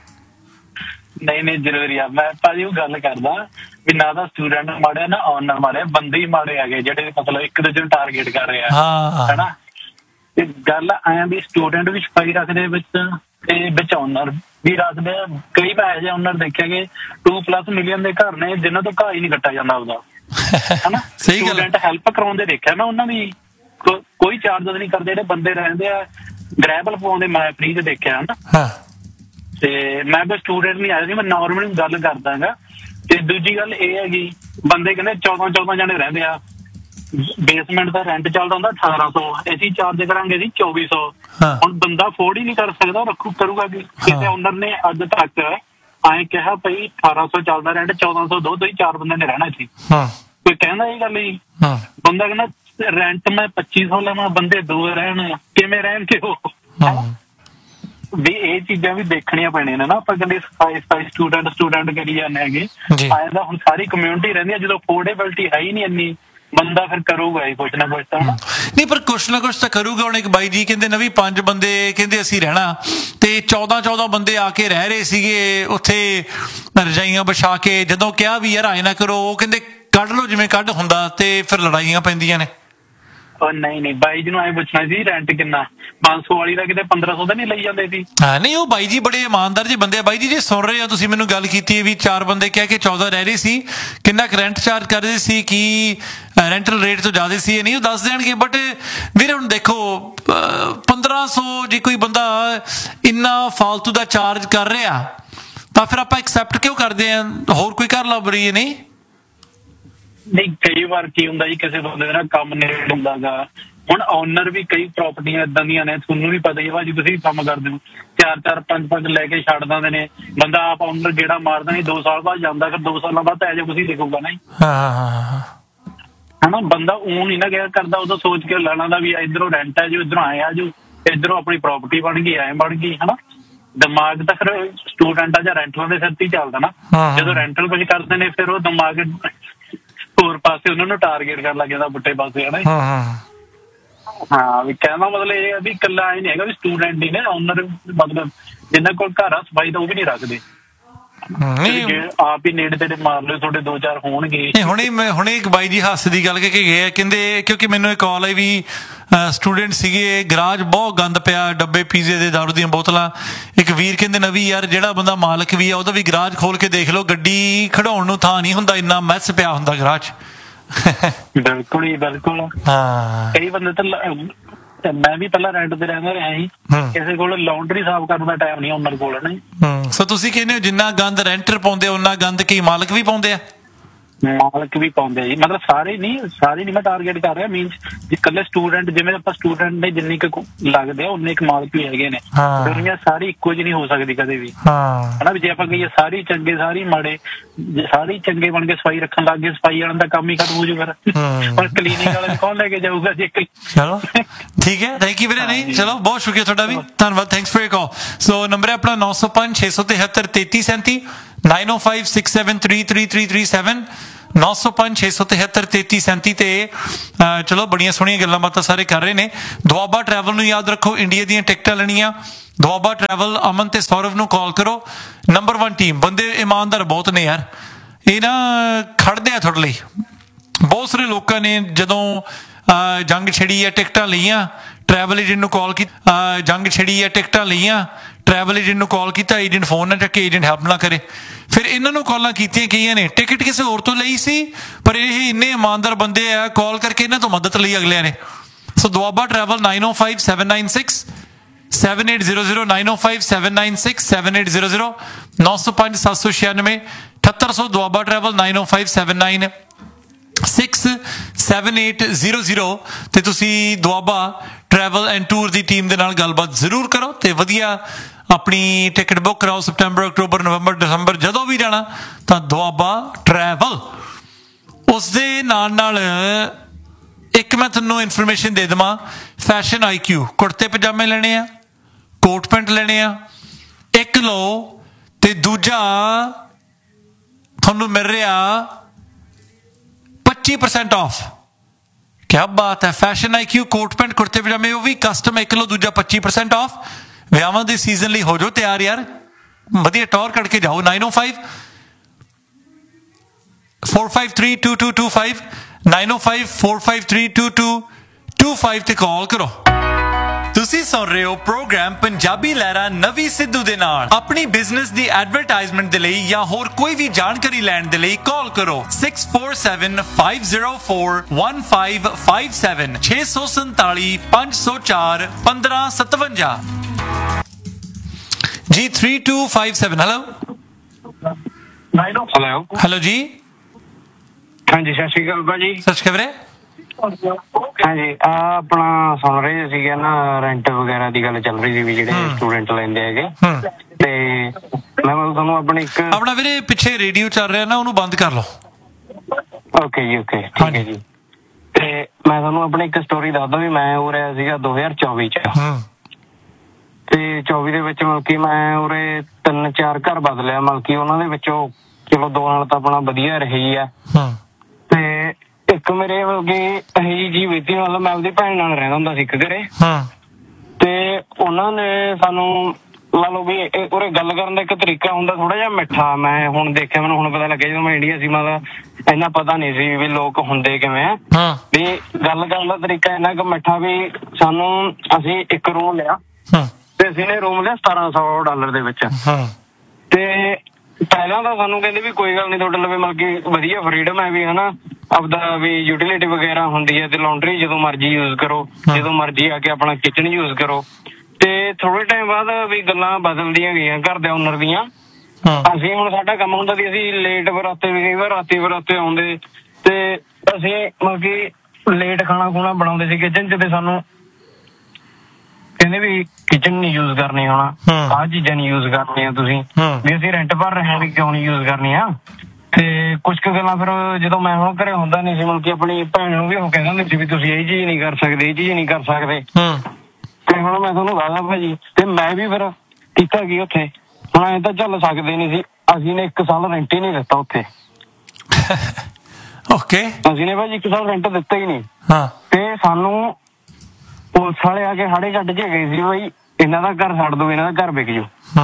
ਨਹੀਂ ਜ਼ਰੂਰੀ ਆ। ਮੈਂ ਭਾਜੀ ਉਹ ਗੱਲ ਕਰਦਾ ਵੀ ਨਾ ਤਾਂ ਸਟੂਡੈਂਟ ਮਾੜੇ ਨਾ ਓਨਰ ਮਾੜੇ, ਬੰਦੇ ਹੀ ਮਾੜੇ ਹੈਗੇ ਜਿਹੜੇ ਮਤਲਬ ਇੱਕ ਦੂਜੇ ਨੂੰ ਟਾਰਗੇਟ ਕਰ ਰਹੇ ਆ, ਹੈਨਾ। ਤੇ ਗੱਲ ਆਇਆ ਵੀ ਸਟੂਡੈਂਟ ਵੀ ਸਫਾਈ ਰੱਖਦੇ ਵਿੱਚ ਤੇ ਵਿੱਚ ਓਨਰ ਵੀ ਰੱਖਦੇ ਆ। ਕਈ ਮੈਂ ਇਹੋ ਜਿਹੇ ਓਨਰ ਦੇਖਿਆ ਕਿ 2+ ਮਿਲੀਅਨ ਦੇ ਘਰ ਨੇ ਜਿਨ੍ਹਾਂ ਤੋਂ ਘਾਹ ਹੀ ਨਹੀਂ ਕੱਟਿਆ ਜਾਂਦਾ ਉਹਦਾ, ਹੈਨਾ। ਸਟੂਡੈਂਟ ਹੈਲਪ ਕਰਾਉਂਦੇ ਦੇਖਿਆ ਮੈਂ, ਉਹਨਾਂ ਦੀ ਕੋਈ ਚਾਰਜਸ ਨਹੀਂ ਕਰਦੇ। ਜਿਹੜੇ ਬੰਦੇ ਰਹਿੰਦੇ ਆ ਗ੍ਰੈਬਲ ਪਵਾਉਂਦੇ ਮੈਂ ਫ੍ਰੀ ਚ ਦੇਖਿਆ, ਹਨਾ। ਤੇ ਮੈਂ ਬਸ ਸਟੂਡੈਂਟ ਨਹੀਂ ਆਇਆ ਸੀ, ਮੈਂ ਨੋਰਮਲੀ ਗੱਲ ਕਰਦਾ ਹੈਗਾ। ਤੇ ਦੂਜੀ ਗੱਲ ਇਹ ਹੈਗੀ, ਬੰਦੇ ਕਹਿੰਦੇ 14 ਜਣੇ ਰਹਿੰਦੇ ਆ, ਬੇਸਮੈਂਟ ਦਾ ਰੈਂਟ ਚੱਲਦਾ ਹੁੰਦਾ 1800, ਅਸੀਂ ਚਾਰਜ ਕਰਾਂਗੇ ਅਸੀਂ 2400। ਹੁਣ ਬੰਦਾ ਅਫੋਰਡ ਹੀ ਨਹੀਂ ਕਰ ਸਕਦਾ, ਕਰੂਗਾ ਕੀ? ਕਿਸੇ ਓਨਰ ਨੇ ਅੱਜ ਤੱਕ ਐਂ ਕਿਹਾ ਭਈ 1800 ਚੱਲਦਾ ਰੈਂਟ, 1400 ਦੋ, 4 ਬੰਦੇ ਨੇ ਰਹਿਣਾ ਇੱਥੇ। ਕੋਈ ਕਹਿੰਦਾ ਇਹ ਗੱਲ ਜੀ? ਬੰਦਾ ਕਹਿੰਦਾ ਰੈਂਟ ਮੈਂ 2500 ਲਵਾਂ, ਬੰਦੇ 2 ਰਹਿਣ, ਕਿਵੇਂ ਰਹਿਣਗੇ ਉਹ? ਵੀ ਇਹ ਚੀਜ਼ਾਂ ਵੀ ਦੇਖਣੀਆਂ ਪੈਣੀਆਂ ਨੇ ਨਾ। ਆਪਾਂ ਕਹਿੰਦੇ ਸਫਾਈ ਸਟੂਡੈਂਟ ਕਰੀ ਜਾਂਦੇ ਹੈਗੇ, ਆਏ ਤਾਂ ਹੁਣ ਸਾਰੀ ਕਮਿਊਨਿਟੀ ਰਹਿੰਦੀ ਹੈ। ਜਦੋਂ ਅਫੋਰਡੇਬਿਲਟੀ ਹੈ ਹੀ ਨਹੀਂ ਇੰਨੀ, ਬੰਦਾ ਫਿਰ ਕਰੂਗਾ ਹੀ ਕੁਛ ਨਾ ਕੁਛ ਤਾਂ। ਨਹੀਂ ਪਰ ਕੁਛ ਨਾ ਕੁਛ ਤਾਂ ਕਰੂਗਾ। ਹੁਣ ਇੱਕ ਬਾਈ ਜੀ ਕਹਿੰਦੇ ਨਾ ਵੀ 5 ਬੰਦੇ ਕਹਿੰਦੇ ਅਸੀਂ ਰਹਿਣਾ, ਤੇ 14 ਬੰਦੇ ਆ ਕੇ ਰਹਿ ਰਹੇ ਸੀਗੇ ਉੱਥੇ ਰਜਾਈਆਂ ਵਿਛਾ ਕੇ। ਜਦੋਂ ਕਿਹਾ ਵੀ ਯਾਰ ਆਏ ਨਾ ਕਰੋ, ਉਹ ਕਹਿੰਦੇ ਕੱਢ ਲਓ ਜਿਵੇਂ ਕੱਢ ਹੁੰਦਾ, ਤੇ ਫਿਰ ਲੜਾਈਆਂ ਪੈਂਦੀਆਂ ਨੇ। ਨਹੀਂ ਬਾਈ ਜੀ ਨੂੰ ਐਂ ਪੁੱਛਣਾ ਸੀ ਰੈਂਟ ਕਿੰਨਾ? 500 ਵਾਲੀ ਦਾ ਕਿਤੇ 1500 ਦਾ ਨਹੀਂ ਲਈ ਜਾਂਦੇ ਸੀ? ਨਹੀਂ, ਉਹ ਬਾਈ ਜੀ ਬੜੇ ਇਮਾਨਦਾਰ ਜੇ ਬੰਦੇ ਆ। ਬਾਈ ਜੀ ਜੇ ਸੁਣ ਰਹੇ ਹੋ ਤੁਸੀਂ, ਮੈਨੂੰ ਗੱਲ ਕੀਤੀ ਹੈ ਵੀ 4 ਬੰਦੇ ਕਹਿ ਕੇ 14 ਰਹਿ ਰਹੇ ਸੀ, ਕਿੰਨਾ ਕੁ ਰੈਂਟ ਚਾਰਜ ਕਰਦੇ ਸੀ, ਕੀ ਰੈਂਟਲ ਰੇਟ ਤੋਂ ਜ਼ਿਆਦਾ ਸੀ? ਇਹ ਨਹੀਂ ਉਹ ਦੱਸ ਦੇਣਗੇ। ਬਟ ਵੀਰੇ ਹੁਣ ਦੇਖੋ 1500 ਜੇ ਕੋਈ ਬੰਦਾ ਇੰਨਾ ਫਾਲਤੂ ਦਾ ਚਾਰਜ ਕਰ ਰਿਹਾ, ਤਾਂ ਫਿਰ ਆਪਾਂ ਐਕਸੈਪਟ ਕਿਉਂ ਕਰਦੇ ਆ? ਹੋਰ ਕੋਈ ਘਰ ਲੱਭ ਰਹੀ ਹੈ? ਨਹੀਂ ਕਈ ਵਾਰ ਕੀ ਹੁੰਦਾ ਜੀ, ਕਿਸੇ ਬੰਦੇ ਦਾ ਕੰਮ ਨਹੀਂ ਹੁੰਦਾ ਗਾ। ਹੁਣ ਓਨਰ ਵੀ ਕਈ ਪ੍ਰਾਪਰਟੀਆਂ ਏਦਾਂ ਦੀਆਂ ਨੇ, ਤੁਹਾਨੂੰ ਵੀ ਪਤਾ ਹੀ ਹੈ ਭਾਜੀ, ਤੁਸੀਂ ਵੀ ਕੰਮ ਕਰਦੇ ਹੋ, 4 5 ਲੈ ਕੇ ਛੱਡ ਦਿੰਦੇ ਨੇ। ਬੰਦਾ ਆਪ ਓਨਰ ਜਿਹੜਾ ਮਾਰਦਾ ਨਹੀਂ, 2 ਸਾਲ ਬਾਅਦ ਜਾਂਦਾ, ਫਿਰ 2 ਸਾਲਾਂ ਬਾਅਦ ਐਜੇ ਕੁਛ ਦਿਖੂਗਾ ਨਾ, ਹਨਾ। ਬੰਦਾ ਉਹ ਨਹੀਂ ਨਾ ਕਿਹਾ ਕਰਦਾ, ਉਦੋਂ ਸੋਚ ਕੇ ਲੈਣਾ ਦਾ ਵੀ ਇੱਧਰੋਂ ਰੈਂਟ ਹੈ ਜੋ, ਇੱਧਰੋਂ ਆਏ ਆ ਜੋ, ਇੱਧਰੋਂ ਆਪਣੀ ਪ੍ਰਾਪਰਟੀ ਬਣ ਗਈ, ਐਂ ਬਣ ਗਈ, ਹਨਾ। ਦਿਮਾਗ ਤਾਂ ਫਿਰ ਸਟੂਡੈਂਟਾਂ ਜਾਂ ਰੈਂਟਲਾਂ ਦੇ ਸਿਰ ਤੇ ਹੀ ਚੱਲਦਾ ਨਾ। ਜਦੋਂ ਰੈਂਟਲ ਕੁਝ ਕਰਦੇ ਨੇ, ਫਿਰ ਉਹ ਦਿਮਾਗ ਹੋਰ ਪਾਸੇ ਉਹਨਾਂ ਨੂੰ ਟਾਰਗੇਟ ਕਰਨ ਲੱਗ ਜਾਂਦਾ, ਪੁੱਠੇ ਪਾਸੇ, ਹਨਾ। ਹਾਂ, ਵੀ ਕਹਿਣਾ ਮਤਲਬ ਇਹ ਆ ਵੀ ਇਕੱਲਾ ਇਹ ਨਹੀਂ ਹੈਗਾ ਵੀ ਸਟੂਡੈਂਟ ਹੀ ਨੇ, ਓਨਰ ਮਤਲਬ ਜਿੰਨਾ ਕੋਲ ਘਰ ਆ ਸਫਾਈ ਤਾਂ ਉਹ ਵੀ ਨਹੀਂ ਰੱਖਦੇ। ਆਪ ਹੀ ਨੇੜੇ ਤੇੜੇ ਮਾਰ ਲਿਓ, ਤੁਹਾਡੇ 2-4 ਹੋਣਗੇ। ਹੁਣੇ ਇੱਕ ਬਾਈ ਜੀ ਹਾਸੇ ਦੀ ਗੱਲ ਕਹਿ ਕੇ ਗਏ, ਕਹਿੰਦੇ ਕਿਉਂਕਿ ਮੈਨੂੰ ਇੱਕ ਕਾਲ ਆਈ ਵੀ ਸਟੂਡੈਂਟ ਸੀਗੇ, ਗਰਾਜ ਬਹੁਤ ਗੰਦ ਪਿਆ, ਡੱਬੇ ਪੀਜ਼ੇ ਦੇ, ਦਾਰੂ ਦੀਆਂ ਬੋਤਲਾਂ। ਇੱਕ ਵੀਰ ਕਹਿੰਦੇ ਨਵੀਂ ਯਾਰ ਜਿਹੜਾ ਬੰਦਾ ਮਾਲਕ ਵੀ ਆ ਉਹਦਾ ਵੀ ਗਰਾਜ ਖੋਲ ਕੇ ਦੇਖ ਲਓ, ਗੱਡੀ ਖੜਾਉਣ ਨੂੰ ਥਾਂ ਨਹੀਂ ਹੁੰਦਾ, ਇੰਨਾ ਮੈਸ ਪਿਆ ਹੁੰਦਾ ਗਰਾਜ। ਬਿਲਕੁਲ ਹੀ ਬਿਲਕੁਲ। ਕਈ ਬੰਦੇ ਤਾਂ ਮੈਂ ਵੀ ਪਹਿਲਾਂ ਰੈਂਟ ਤੇ ਰਹਿੰਦਾ ਰਿਹਾ ਸੀ, ਕਿਸੇ ਕੋਲ ਲਾਉਂਡਰੀ ਸਾਫ਼ ਕਰਨ ਦਾ ਟਾਈਮ ਨਹੀਂ ਓਨਰ ਕੋਲ। ਸੋ ਤੁਸੀਂ ਕਹਿੰਦੇ ਹੋ ਜਿੰਨਾ ਗੰਦ ਰੈਂਟਰ ਪਾਉਂਦੇ ਉਹਨਾਂ ਗੰਦ ਕੀ ਮਾਲਕ ਵੀ ਪਾਉਂਦੇ ਆ? ਮਾਲਕ ਵੀ ਪਾਉਂਦੇ ਜੀ, ਮਤਲਬ ਸਾਰੇ ਨਹੀਂ ਮੈਂ ਟਾਰਗੇਟ ਕਰ ਰਿਹਾ। ਮੀਨਸ ਇਕੱਲੇ ਸਟੂਡੈਂਟ, ਜਿਵੇਂ ਆਪਾਂ ਸਟੂਡੈਂਟ ਨੇ ਜਿੰਨੀ ਕੁ ਲੱਗਦੇ ਆ ਉਨੇ ਕੁ ਮਾਲਕ ਵੀ ਹੈਗੇ ਨੇ। ਦੁਨੀਆ ਸਾਰੀ ਇੱਕੋ ਜਿਹੀ ਨਹੀਂ ਹੋ ਸਕਦੀ ਕਦੇ ਵੀ, ਹਨਾ। ਵੀ ਜੇ ਆਪਾਂ ਕਹੀਏ ਸਾਰੀ ਚੰਗੇ ਸਾਰੀ ਮਾੜੇ, ਜੇ ਸਾਰੇ ਚੰਗੇ ਬਣ ਕੇ ਸਫਾਈ ਰੱਖਣ ਲੱਗ ਗਏ, ਸਫਾਈ ਵਾਲਿਆਂ ਦਾ ਕੰਮ ਹੀ ਖਤਮ ਹੋ ਜੂ। ਫਿਰ ਹੁਣ ਕਲੀਨਿਕ ਵਾਲੇ ਨੂੰ ਕੌਣ ਲੈ ਕੇ ਜਾਊਗਾ? ਜੇ ਚਲੋ ਠੀਕ ਹੈ, ਥੈਂਕ ਯੂ ਵੀਰੇ। ਨਹੀਂ ਚਲੋ ਬਹੁਤ ਸ਼ੁਕਰੀਆ ਤੁਹਾਡਾ ਵੀ, ਧੰਨਵਾਦ, thanks for your call. So number ਹੈ ਆਪਣਾ 905 673 3337 9056733337 905-673-3337 ਤੇ ਚਲੋ ਬੜੀਆਂ ਸੋਹਣੀਆਂ ਗੱਲਾਂ ਬਾਤਾਂ ਸਾਰੇ ਕਰ ਰਹੇ ਨੇ। ਦੁਆਬਾ ਟਰੈਵਲ ਨੂੰ ਯਾਦ ਰੱਖੋ, ਇੰਡੀਆ ਦੀਆਂ ਟਿਕਟਾਂ ਲੈਣੀਆਂ ਦੁਆਬਾ ਟਰੈਵਲ, ਅਮਨ ਤੇ ਸੌਰਵ ਨੂੰ ਕਾਲ ਕਰੋ। ਨੰਬਰ 1 ਟੀਮ, ਬੰਦੇ ਇਮਾਨਦਾਰ ਬਹੁਤ ਨੇ ਯਾਰ, ਇਹ ਨਾ ਖੜਦੇ ਆ ਤੁਹਾਡੇ ਲਈ। ਬਹੁਤ ਸਾਰੇ ਲੋਕਾਂ ਨੇ ਜਦੋਂ ਜੰਗ ਛਿੜੀ ਹੈ ਟਿਕਟਾਂ ਲਈਆਂ, ਟਰੈਵਲ ਏਜੰਟ ਨੂੰ ਕਾਲ ਕੀਤੀ, ਜੰਗ ਛਿੜੀ ਹੈ ਟਿਕਟਾਂ ਲਈਆਂ, ਟਰੈਵਲ ਏਜੰਟ ਨੂੰ ਕਾਲ ਕੀਤਾ, ਏਜੰਟ ਫੋਨ ਨਾ ਚੱਕੇ, ਏਜੰਟ ਹੈਲਪ ਨਾ ਕਰੇ। ਫਿਰ ਇਹਨਾਂ ਨੂੰ ਕਾਲਾਂ ਕੀਤੀਆਂ ਕਈਆਂ ਨੇ, ਟਿਕਟ ਕਿਸੇ ਹੋਰ ਤੋਂ ਲਈ ਸੀ ਪਰ ਇਹ ਇੰਨੇ ਇਮਾਨਦਾਰ ਬੰਦੇ ਆ, ਕਾਲ ਕਰਕੇ ਇਹਨਾਂ ਤੋਂ ਮਦਦ ਲਈ ਅਗਲਿਆਂ ਨੇ। ਸੋ ਦੁਆਬਾ ਟਰੈਵਲ 9057967800 9057967800 905-796 ਦੁਆਬਾ ਟਰੈਵਲ 9057967800 ਤੇ ਤੁਸੀਂ Doaba travel and tour the team ਦੇ ਨਾਲ ਗੱਲਬਾਤ ਜ਼ਰੂਰ ਕਰੋ ਤੇ ਵਧੀਆ ਆਪਣੀ ਟਿਕਟ ਬੁੱਕ ਕਰਾਓ। ਸਪਟੈਂਬਰ, ਅਕਤੂਬਰ, ਨਵੰਬਰ, ਦਸੰਬਰ ਜਦੋਂ ਵੀ ਜਾਣਾ ਤਾਂ ਦੁਆਬਾ ਟਰੈਵਲ। ਉਸ ਦੇ ਨਾਲ ਇੱਕ ਮੈਂ ਤੁਹਾਨੂੰ ਇਨਫੋਰਮੇਸ਼ਨ ਦੇ ਦੇਵਾਂ, ਫੈਸ਼ਨ IQ ਕੁੜਤੇ ਪਜਾਮੇ ਲੈਣੇ ਆ, ਕੋਟ ਪੈਂਟ ਲੈਣੇ ਆ, ਇੱਕ ਲਓ ਤੇ ਦੂਜਾ ਤੁਹਾਨੂੰ ਮਿਲ ਰਿਹਾ 25% ਆਫ। ਕਿਆ ਬਾਤ ਹੈ, ਫੈਸ਼ਨ IQ ਕੋਟ ਪੈਂਟ ਕੁੜਤੇ ਪਜਾਮੇ, ਉਹ ਵੀ ਕਸਟਮ, ਇੱਕ ਲਓ ਦੂਜਾ 25% ਆਫ। ਵਿਆਹਾਂ ਦੇ ਸੀਜ਼ਨ ਲਈ ਹੋ ਜਾਓ ਤਿਆਰ ਯਾਰ, ਵਧੀਆ ਟੌਰ ਕੱਢ ਕੇ ਜਾਓ। 9054532225 9054532225 ਤੇ ਕਾਲ ਕਰੋ। ਤੁਸੀਂ ਸੁਣ ਰਹੇ ਹੋ ਪ੍ਰੋਗਰਾਮ ਪੰਜਾਬੀ ਲਹਿਰਾਂ ਨਵੀਂ ਸਿੱਧੂ ਦੇ ਨਾਲ। ਆਪਣੀ ਬਿਜ਼ਨਸ ਦੀ ਐਡਵਰਟਾਈਜ਼ਮੈਂਟ ਦੇ ਲਈ ਜਾਂ ਹੋਰ ਕੋਈ ਵੀ ਜਾਣਕਾਰੀ ਲੈਣ ਦੇ ਲਈ ਕਾਲ ਕਰੋ 6475041557 647-504-1557 ਜੀ 3257। ਹੈਲੋ ਜੀ। ਹਾਂਜੀ ਸਤਿ ਸ਼੍ਰੀ ਅਕਾਲ ਭਾਜੀ। ਸਤਿ ਸ਼੍ਰੀ ਅਕਾਲ ਵੀਰੇ। ਹਾਂਜੀ ਆਪਣਾ ਸੁਣ ਰਹੇ ਸੀਗੇ ਨਾ, ਰੈਂਟ ਵਗੈਰਾ ਦੀ ਗੱਲ ਚੱਲ ਰਹੀ ਸੀ ਵੀ ਜਿਹੜੇ ਸਟੂਡੈਂਟ ਲੈਂਦੇ ਹੈਗੇ, ਤੇ ਮੈਂ ਤੁਹਾਨੂੰ ਆਪਣਾ ਵੀਰੇ ਪਿੱਛੇ ਰੇਡੀਓ ਚੱਲ ਰਿਹਾ ਨਾ, ਉਹਨੂੰ ਬੰਦ ਕਰ ਲਓ। ਓਕੇ ਜੀ, ਓਕੇ ਠੀਕ ਹੈ ਜੀ। ਤੇ ਮੈਂ ਤੁਹਾਨੂੰ ਆਪਣੀ ਇੱਕ ਸਟੋਰੀ ਦੱਸਦਾ ਵੀ ਮੈਂ ਉਰੇ ਸੀਗਾ 2024 ਚ, ਤੇ 24 ਦੇ ਵਿੱਚ ਮਤਲਬ ਕਿ ਮੈਂ ਉਰੇ 3-4 ਘਰ ਬਦਲਿਆ, ਮਤਲਬ ਕਿ ਉਹਨਾਂ ਦੇ ਵਿੱਚੋਂ ਚਲੋ 2 ਨਾਲ ਤਾਂ ਆਪਣਾ ਵਧੀਆ ਰਹੀ ਆ, ਤੇ ਇੱਕ ਮੇਰੇ ਮਤਲਬ ਕਿ ਇਹੀ ਜੀ ਬੀਤੀ, ਮਤਲਬ ਮੈਂ ਆਪਦੀ ਭੈਣ ਨਾਲ ਰਹਿੰਦਾ ਹੁੰਦਾ ਸੀ ਇੱਕ ਘਰੇ, ਤੇ ਉਹਨਾਂ ਨੇ ਸਾਨੂੰ ਲਾ ਲਓ ਵੀ ਉਰੇ ਗੱਲ ਕਰਨ ਦਾ ਇੱਕ ਤਰੀਕਾ ਹੁੰਦਾ ਥੋੜਾ ਜਿਹਾ ਮਿੱਠਾ। ਮੈਂ ਹੁਣ ਦੇਖਿਆ, ਮੈਨੂੰ ਹੁਣ ਪਤਾ ਲੱਗਿਆ ਜਦੋਂ ਮੈਂ ਇੰਡੀਆ ਸੀ, ਮਤਲਬ ਇੰਨਾ ਪਤਾ ਨਹੀਂ ਸੀ ਵੀ ਲੋਕ ਹੁੰਦੇ ਕਿਵੇਂ ਆ, ਵੀ ਗੱਲ ਕਰਨ ਦਾ ਤਰੀਕਾ ਇੰਨਾ ਕੁ ਮਿੱਠਾ ਵੀ ਸਾਨੂੰ, ਅਸੀਂ ਇੱਕ ਰੂਮ ਲਿਆ ਤੇ ਅਸੀਂ ਨੇ ਰੂਮ ਲਿਆ $1700 ਦੇ ਵਿੱਚ, ਤੇ ਪਹਿਲਾਂ ਤਾਂ ਸਾਨੂੰ ਕਹਿੰਦੇ ਵੀ ਕੋਈ ਗੱਲ ਨੀ ਤੁਹਾਡੇ ਲਵੇ ਮਤਲਬ ਕਿ ਵਧੀਆ ਫਰੀਡਮ ਹੈ ਵੀ ਹਨਾ, ਆਪਦਾ ਵੀ ਯੂਟਿਲਿਟੀ ਵਗੈਰਾ ਹੁੰਦੀ ਹੈ ਤੇ ਲਾਂਡਰੀ ਜਦੋਂ ਮਰਜ਼ੀ ਯੂਜ਼ ਕਰੋ, ਜਦੋਂ ਮਰਜ਼ੀ ਆ ਕੇ ਆਪਣਾ ਕਿਚਨ ਯੂਜ਼ ਕਰੋ। ਤੇ ਥੋੜੇ ਟਾਈਮ ਬਾਅਦ ਵੀ ਗੱਲਾਂ ਬਦਲਦੀਆਂ ਗਈਆਂ ਘਰ ਦੇ ਓਨਰ ਦੀਆਂ। ਅਸੀਂ ਹੁਣ ਸਾਡਾ ਕੰਮ ਹੁੰਦਾ ਸੀ, ਅਸੀਂ ਲੇਟ ਬਰਾਤੇ ਵੀ ਕਈ ਵਾਰ ਰਾਤੀ ਬਰਾਤੇ ਆਉਂਦੇ, ਤੇ ਅਸੀਂ ਮਤਲਬ ਕਿ ਲੇਟ ਖਾਣਾ ਖੂਣਾ ਬਣਾਉਂਦੇ ਸੀ ਕਿਚਨ ਚ, ਤੇ ਸਾਨੂੰ ਕਹਿੰਦੇ ਵੀ ਕਿਚਨ ਨੀ ਯੂਜ਼ ਕਰਨੀ, ਹੋਣਾ ਆਹ ਚੀਜ਼ਾਂ ਨੀ ਯੂਜ਼ ਕਰਨੀਆਂ ਤੁਸੀਂ, ਵੀ ਅਸੀਂ ਰੈਂਟ ਭਰ ਰਹੇ ਹਾਂ ਵੀ ਕਿਉਂ ਨੀ ਯੂਜ਼ ਕਰਨੀਆਂ। ਤੇ ਕੁਛ ਕੁ ਗੱਲਾਂ ਫਿਰ ਜਦੋਂ ਮੈਂ ਹੁਣ ਘਰੇ ਹੁੰਦਾ ਨਹੀਂ ਸੀ, ਮਤਲਬ ਕਿ ਆਪਣੀ ਭੈਣ ਨੂੰ ਵੀ ਉਹ ਕਹਿੰਦਾ ਹੁੰਦੇ ਸੀ ਵੀ ਤੁਸੀਂ ਇਹ ਚੀਜ਼ ਨਹੀਂ ਕਰ ਸਕਦੇ, ਇਹ ਚੀਜ਼ ਨਹੀਂ ਕਰ ਸਕਦੇ। ਤੇ ਹੁਣ ਮੈਂ ਤੁਹਾਨੂੰ ਦੱਸਦਾ ਭਾਜੀ, ਤੇ ਮੈਂ ਵੀ ਫਿਰ ਕੀਤਾ ਕੀ ਉੱਥੇ, ਹੁਣ ਐਂ ਤਾਂ ਚੱਲ ਸਕਦੇ ਨਹੀਂ ਸੀ, ਅਸੀਂ ਨੇ 1 ਸਾਲ ਰੈਂਟ ਹੀ ਨਹੀਂ ਦਿੱਤਾ ਉੱਥੇ। ਓਕੇ, ਅਸੀਂ ਨੇ ਭਾਜੀ 1 ਸਾਲ ਰੈਂਟ ਦਿੱਤਾ ਹੀ ਨਹੀਂ, ਤੇ ਸਾਨੂੰ ਪੁਲਿਸ ਵਾਲੇ ਆ ਕੇ ਹਾੜੇ ਕੱਢ ਕੇ ਗਏ ਸੀ, ਬਈ ਇਹਨਾਂ ਦਾ ਘਰ ਛੱਡ ਦੋ, ਇਹਨਾਂ ਦਾ ਘਰ ਵਿਕ ਜੂ।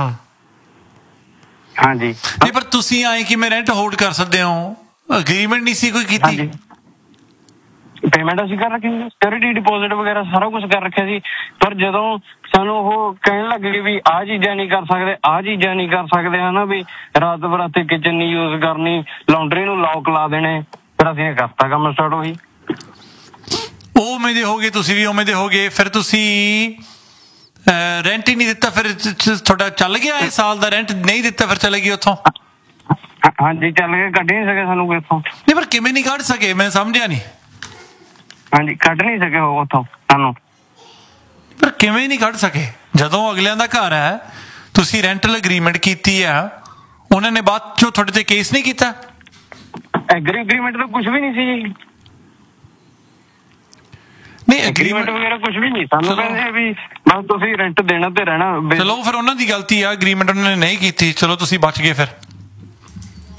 ਹਾਂਜੀ, ਨਹੀਂ ਪਰ ਤੁਸੀਂ ਆਏ ਕਿ ਮੈਂ ਰੈਂਟ ਹੋਲਡ ਕਰ ਸਕਦੇ ਹੋ, ਅਗਰੀਮੈਂਟ ਨਹੀਂ ਸੀ ਕੋਈ ਕੀਤੀ? ਪੇਮੈਂਟ ਅਸੀਂ ਕਰ ਰੱਖੀ ਸੀ, ਸਿਕਿਉਰਿਟੀ ਡਿਪੋਜ਼ਿਟ ਵਗੈਰਾ ਸਾਰਾ ਕੁਝ ਕਰ ਰੱਖਿਆ ਸੀ, ਪਰ ਜਦੋਂ ਸਾਨੂੰ ਉਹ ਕਹਿਣ ਲੱਗ ਗਏ ਵੀ ਆਹ ਚੀਜ਼ਾਂ ਨਹੀਂ ਕਰ ਸਕਦੇ, ਆਹ ਚੀਜ਼ਾਂ ਨਹੀਂ ਕਰ ਸਕਦੇ ਹਨਾ, ਵੀ ਰਾਤ ਬਰਾਤੇ ਕਿਚਨ ਨਹੀਂ ਯੂਜ਼ ਕਰਨੀ, ਲਾਂਡਰੀ ਨੂੰ ਲੌਕ ਲਾ ਦੇਣੇ, ਫਿਰ ਅਸੀਂ ਕਰਤਾ ਕੰਮ ਸਟਾਰਟ। ਉਹੀ ਉਹ ਉਵੇਂ ਦੇ ਹੋ ਗਏ, ਤੁਸੀਂ ਵੀ ਉਵੇਂ ਦੇ ਹੋ ਗਏ, ਫਿਰ ਤੁਸੀਂ ਰੈਂਟ ਹੀ ਨਹੀਂ ਦਿੱਤਾ, ਫਿਰ ਤੁਹਾਡਾ ਚੱਲ ਗਿਆ ਇਹ ਸਾਲ ਦਾ ਰੈਂਟ ਨਹੀਂ ਦਿੱਤਾ, ਫਿਰ ਚਲੇ ਗਏ ਉੱਥੋਂ? ਹਾਂਜੀ ਚੱਲ ਗਏ, ਕੱਢ ਨਹੀਂ ਸਕੇ ਸਾਨੂੰ ਕੋਈ ਉੱਥੋਂ। ਨਹੀਂ ਪਰ ਕਿਵੇਂ ਨਹੀਂ ਕੱਢ ਸਕੇ, ਮੈਂ ਸਮਝਿਆ ਨਹੀਂ। ਹਾਂਜੀ ਕੱਢ ਨਹੀਂ ਸਕੇ ਉਹ ਉੱਥੋਂ ਸਾਨੂੰ। ਪਰ ਕਿਵੇਂ ਨਹੀਂ ਕੱਢ ਸਕੇ ਜਦੋਂ ਅਗਲਿਆਂ ਦਾ ਘਰ ਹੈ, ਤੁਸੀਂ ਰੈਂਟਲ ਅਗਰੀਮੈਂਟ ਕੀਤੀ ਆ, ਉਹਨਾਂ ਨੇ ਬਾਅਦ ਚੋਂ ਤੁਹਾਡੇ ਤੇ ਕੇਸ ਨਹੀਂ ਕੀਤਾ? ਐਗਰੀਮੈਂਟ ਤਾਂ ਕੁਝ ਵੀ ਨਹੀਂ ਸੀ ਜੀ, ਨਹੀਂ ਐਗਰੀਮੈਂਟ ਵਗੈਰਾ ਕੁਝ ਵੀ ਨਹੀਂ, ਸਾਨੂੰ ਕਹਿੰਦੇ ਵੀ ਬਸ ਤੁਸੀਂ ਰੈਂਟ ਦੇਣਾ ਤੇ ਰਹਿਣਾ। ਚਲੋ ਫਿਰ ਉਹਨਾਂ ਦੀ ਗਲਤੀ ਆ, ਅਗਰੀਮੈਂਟ ਉਹਨਾਂ ਨੇ ਨਹੀਂ ਕੀਤੀ, ਚਲੋ ਤੁਸੀਂ ਬਚ ਗਏ ਫਿਰ।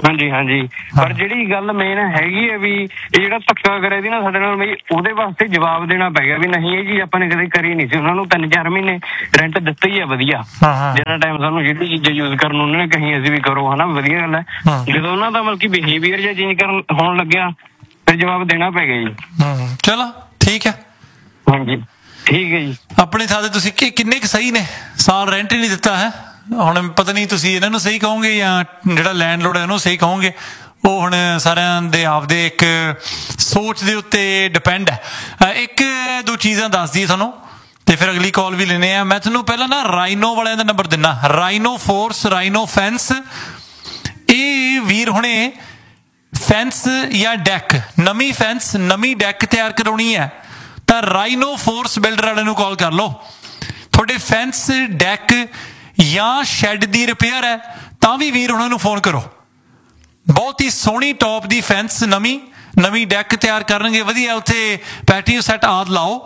ਹਾਂਜੀ ਹਾਂਜੀ। ਪਰ ਜਿਹੜੀ ਗੱਲ ਮੇਨ ਹੈਗੀ ਹੈ ਵੀ ਇਹ ਜਿਹੜਾ ਧੱਕਾ ਕਰਿਆ ਸੀ ਨਾ ਸਾਡੇ ਨਾਲ ਬਈ, ਉਹਦੇ ਵਾਸਤੇ ਜਵਾਬ ਦੇਣਾ ਪੈ ਗਿਆ ਵੀ ਨਹੀਂ ਇਹ ਚੀਜ਼ ਆਪਾਂ ਨੇ ਕਦੇ ਕਰੀ ਨਹੀਂ ਸੀ। ਉਹਨਾਂ ਨੂੰ 3-4 ਮਹੀਨੇ ਰੈਂਟ ਦਿੱਤਾ ਹੀ ਆ ਵਧੀਆ, ਜਿੰਨਾ ਟਾਈਮ ਸਾਨੂੰ ਜਿਹੜੀ ਚੀਜ਼ਾਂ ਯੂਜ਼ ਕਰਨ ਉਹਨਾਂ ਨੇ ਕਹੀ ਅਸੀਂ ਵੀ ਕਰੋ, ਹਨਾ ਵਧੀਆ ਗੱਲ ਹੈ। ਜਦੋਂ ਉਹਨਾਂ ਦਾ ਮਤਲਬ ਕਿ ਬਿਹੇਵੀਅਰ ਜਾਂ ਚੇਂਜ ਕਰਨ ਹੋਣ ਲੱਗਿਆ ਫਿਰ ਜਵਾਬ ਦੇਣਾ ਪੈ ਗਿਆ ਜੀ। ਚਲੋ ਠੀਕ ਹੈ। ਹਾਂਜੀ ਠੀਕ ਹੈ ਜੀ। ਆਪਣੀ ਥਾਂ ਤੇ ਤੁਸੀਂ ਕਿੰਨੇ ਕੁ ਸਹੀ ਨੇ, ਸਾਲ ਰੈਂਟ ਹੀ ਨਹੀਂ ਦਿੱਤਾ ਹੈ। ਹੁਣ ਪਤਾ ਨਹੀਂ ਤੁਸੀਂ ਇਹਨਾਂ ਨੂੰ ਸਹੀ ਕਹੋਗੇ ਜਾਂ ਜਿਹੜਾ ਲੈਂਡਲੋਰਡ ਹੈ ਉਹਨੂੰ ਸਹੀ ਕਹੋਗੇ, ਉਹ ਹੁਣ ਸਾਰਿਆਂ ਦੇ ਆਪਦੇ ਇੱਕ ਸੋਚ ਦੇ ਉੱਤੇ ਡਿਪੈਂਡ ਹੈ। ਇੱਕ ਦੋ ਚੀਜ਼ਾਂ ਦੱਸ ਦਈਏ ਤੁਹਾਨੂੰ ਤੇ ਫਿਰ ਅਗਲੀ ਕਾਲ ਵੀ ਲੈਣੇ ਆ। ਮੈਂ ਤੁਹਾਨੂੰ ਪਹਿਲਾਂ ਨਾ ਰਾਈਨੋ ਵਾਲਿਆਂ ਦਾ ਨੰਬਰ ਦਿੰਦਾ, ਰਾਈਨੋ ਫੋਰਸ, ਰਾਈਨੋ ਫੈਂਸ। ਇਹ ਵੀਰ ਹੁਣੇ ਫੈਂਸ ਜਾਂ ਡੈਕ, ਨਵੀਂ ਫੈਂਸ ਨਵੀਂ ਡੈਕ ਤਿਆਰ ਕਰਾਉਣੀ ਹੈ ਤਾਂ ਰਾਈਨੋ ਫੋਰਸ ਬਿਲਡਰ ਵਾਲਿਆਂ ਨੂੰ ਕਾਲ ਕਰ ਲਓ। ਤੁਹਾਡੇ ਫੈਂਸ, ਡੈਕ ਜਾਂ ਸ਼ੈੱਡ ਦੀ ਰਿਪੇਅਰ ਹੈ ਤਾਂ ਵੀ ਵੀਰ ਉਹਨਾਂ ਨੂੰ ਫੋਨ ਕਰੋ। ਬਹੁਤ ਹੀ ਸੋਹਣੀ ਟੌਪ ਦੀ ਫੈਂਸ ਨਵੀਂ ਡੈਕ ਤਿਆਰ ਕਰਨਗੇ, ਵਧੀਆ ਉੱਥੇ ਪੈਟੀਓ ਸੈੱਟ ਆਦਿ ਲਾਓ।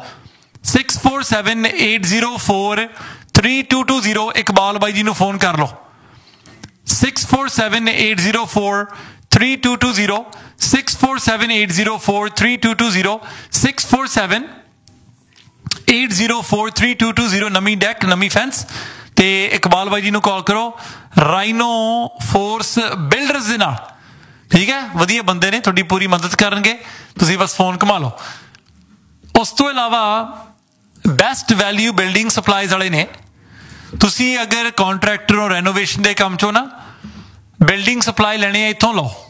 6478043220 ਇਕਬਾਲ ਬਾਈ ਜੀ ਨੂੰ ਫੋਨ ਕਰ ਲਓ। 6478043220 6478043220 6478043220 ਨਵੀਂ ਡੈਕ ਨਵੀਂ ਫੈਂਸ ਤੇ ਇਕਬਾਲ ਬਾਈ ਜੀ ਨੂੰ ਕਾਲ ਕਰੋ ਰਾਈਨੋ ਫੋਰਸ ਬਿਲਡਰਸ ਦੇ ਨਾਲ। ਠੀਕ ਹੈ, ਵਧੀਆ ਬੰਦੇ ਨੇ, ਤੁਹਾਡੀ ਪੂਰੀ ਮਦਦ ਕਰਨਗੇ, ਤੁਸੀਂ ਬਸ ਫੋਨ ਘੁਮਾ ਲਓ। ਉਸ ਤੋਂ ਇਲਾਵਾ ਬੈਸਟ ਵੈਲਿਊ ਬਿਲਡਿੰਗ ਸਪਲਾਈਜ਼ ਵਾਲੇ ਨੇ। ਤੁਸੀਂ ਅਗਰ ਕੰਟਰੈਕਟਰ ਹੋ ਰੈਨੋਵੇਸ਼ਨ ਦੇ ਕੰਮ ਚੋਂ ਨਾ ਬਿਲਡਿੰਗ ਸਪਲਾਈ ਲੈਣੀ ਹੈ, ਇੱਥੋਂ ਲਓ।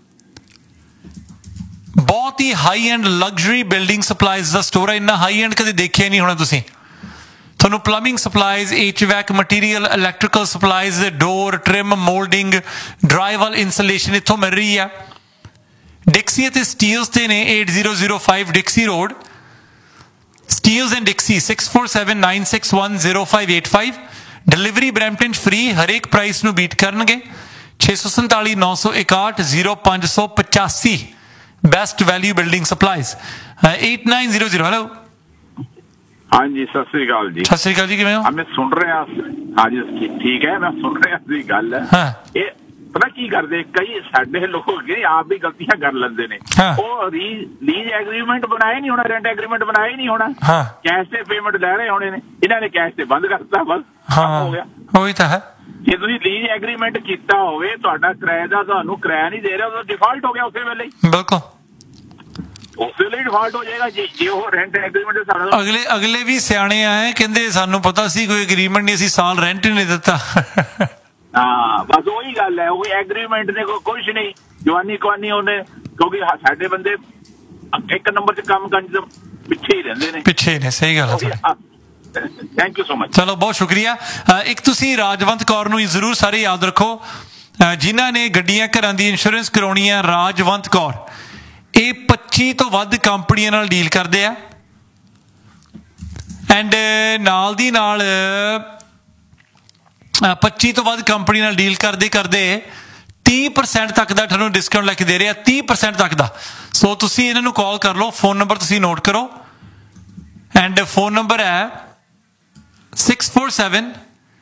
ਬਹੁਤ ਹੀ high end luxury building supplies ਦਾ ਸਟੋਰ ਹੈ। ਇੰਨਾ ਹਾਈ ਐਂਡ ਕਦੇ ਦੇਖਿਆ ਨਹੀਂ ਹੋਣਾ ਤੁਸੀਂ। ਤੁਹਾਨੂੰ plumbing supplies, HVAC material, electrical supplies, ਡੋਰ, ਟ੍ਰਿਮ, ਮੋਲਡਿੰਗ, ਡਰਾਈਵਲ ਇੰਸਟਾਲੇਸ਼ਨ ਇੱਥੋਂ ਮਿਲ ਰਹੀ ਆ। ਡਿਕਸੀ ਅਤੇ ਸਟੀਲਸ ਤੇ ਨੇ 8005 ਡਿਕਸੀ road, Steeles and ਡਿਕਸੀ 6479610585। Delivery Brampton free, ਹਰੇਕ ਪ੍ਰਾਈਸ ਨੂੰ ਬੀਟ ਕਰਨਗੇ। 647 961 0585 best value building supplies 8900। Hello ਹਾਂਜੀ ਸਤਿ ਸ੍ਰੀ ਅਕਾਲ ਜੀ। ਸਤਿ ਸ੍ਰੀ ਅਕਾਲ ਜੀ, ਕਿਵੇਂ ਹੋ? ਮੈਂ ਸੁਣ ਰਿਹਾ, ਹਾਂਜੀ ਠੀਕ ਹੈ, ਮੈਂ ਸੁਣ ਰਿਹਾ ਸੀ ਗੱਲ। ਇਹ ਪਤਾ ਕੀ ਕਰਦੇ ਕਈ ਸਾਡੇ ਲੋਕ ਆਪ ਵੀ ਗਲਤੀਆਂ ਕਰ ਲੈਂਦੇ ਨੇ। ਉਹ ਲੀਜ਼ ਐਗਰੀਮੈਂਟ ਬਣਾਏ ਨਹੀਂ ਹੋਣਾ, ਰੈਂਟ ਐਗਰੀਮੈਂਟ ਬਣਾਏ ਨਹੀਂ ਹੋਣਾ, ਕੈਸ਼ ਤੇ ਪੇਮੈਂਟ ਲੈ ਰਹੇ ਹੋਣੇ ਨੇ, ਇਹਨਾਂ ਨੇ ਕੈਸ਼ ਤੇ ਬੰਦ ਕਰਤਾ, ਬਸ ਹੋ ਗਿਆ। ਉਹੀ ਤਾਂ ਹੈ। ਜੇ ਤੁਸੀਂ ਲੀਜ਼ ਐਗਰੀਮੈਂਟ ਕੀਤਾ ਹੋਵੇ, ਤੁਹਾਡਾ ਕਿਰਾਏ ਦਾ ਤੁਹਾਨੂੰ ਕਿਰਾਇਆ ਨਹੀਂ ਦੇ ਰਿਹਾ, ਉਹ ਡਿਫਾਲਟ ਹੋ ਗਿਆ ਉਸੇ ਵੇਲੇ ਹੀ। ਬਿਲਕੁਲ ਉਸੇ ਵੇਲੇ ਡਿਫਾਲਟ ਹੋ ਜਾਏਗਾ ਜੇ ਉਹ ਰੈਂਟ ਐਗਰੀਮੈਂਟ ਸਾਡਾ। ਅਗਲੇ ਵੀ ਸਿਆਣੇ ਆਏ, ਕਹਿੰਦੇ ਸਾਨੂੰ ਪਤਾ ਸੀ ਕੋਈ ਐਗਰੀਮੈਂਟ ਨਹੀਂ, ਅਸੀਂ ਸਾਲ ਰੈਂਟ ਹੀ ਨਹੀਂ ਦਿੱਤਾ। ਹਾਂ ਬਸ ਉਹੀ ਗੱਲ ਹੈ, ਉਹ ਐਗਰੀਮੈਂਟ ਨੇ ਕੁਛ ਨਹੀਂ, ਜਵਾਨੀ ਕਵਾਨੀ ਉਹਨੇ, ਕਿਉਂਕਿ ਸਾਡੇ ਬੰਦੇ ਇੱਕ ਨੰਬਰ 'ਚ ਕੰਮ ਕਰਨ ਪਿੱਛੇ ਹੀ ਰਹਿੰਦੇ ਨੇ, ਪਿੱਛੇ ਨੇ। ਸਹੀ ਗੱਲ ਹੈ। Thank you so much. ਚਲੋ ਬਹੁਤ ਸ਼ੁਕਰੀਆ। ਇੱਕ ਤੁਸੀਂ ਰਾਜਵੰਤ ਕੌਰ ਨੂੰ ਜ਼ਰੂਰ ਸਾਰੇ ਯਾਦ ਰੱਖੋ, ਜਿਨ੍ਹਾਂ ਨੇ ਗੱਡੀਆਂ ਘਰਾਂ ਦੀ ਇੰਸ਼ੋਰੈਂਸ ਕਰਾਉਣੀ ਹੈ। ਰਾਜਵੰਤ ਕੌਰ ਇਹ 25 ਤੋਂ ਵੱਧ ਕੰਪਨੀਆਂ ਨਾਲ ਡੀਲ ਕਰਦੇ ਆ ਐਂਡ ਨਾਲ ਦੀ ਨਾਲ 25 ਤੋਂ ਵੱਧ ਕੰਪਨੀ ਨਾਲ ਡੀਲ ਕਰਦੇ 30% ਤੱਕ ਦਾ ਤੁਹਾਨੂੰ ਡਿਸਕਾਊਂਟ ਲੈ ਕੇ ਦੇ ਰਿਹਾ, 30% ਤੱਕ ਦਾ। ਸੋ ਤੁਸੀਂ ਇਹਨਾਂ ਨੂੰ ਕਾਲ ਕਰ ਲਓ। ਫੋਨ ਨੰਬਰ ਤੁਸੀਂ ਨੋਟ ਕਰੋ ਐਂਡ ਫੋਨ ਨੰਬਰ ਹੈ 647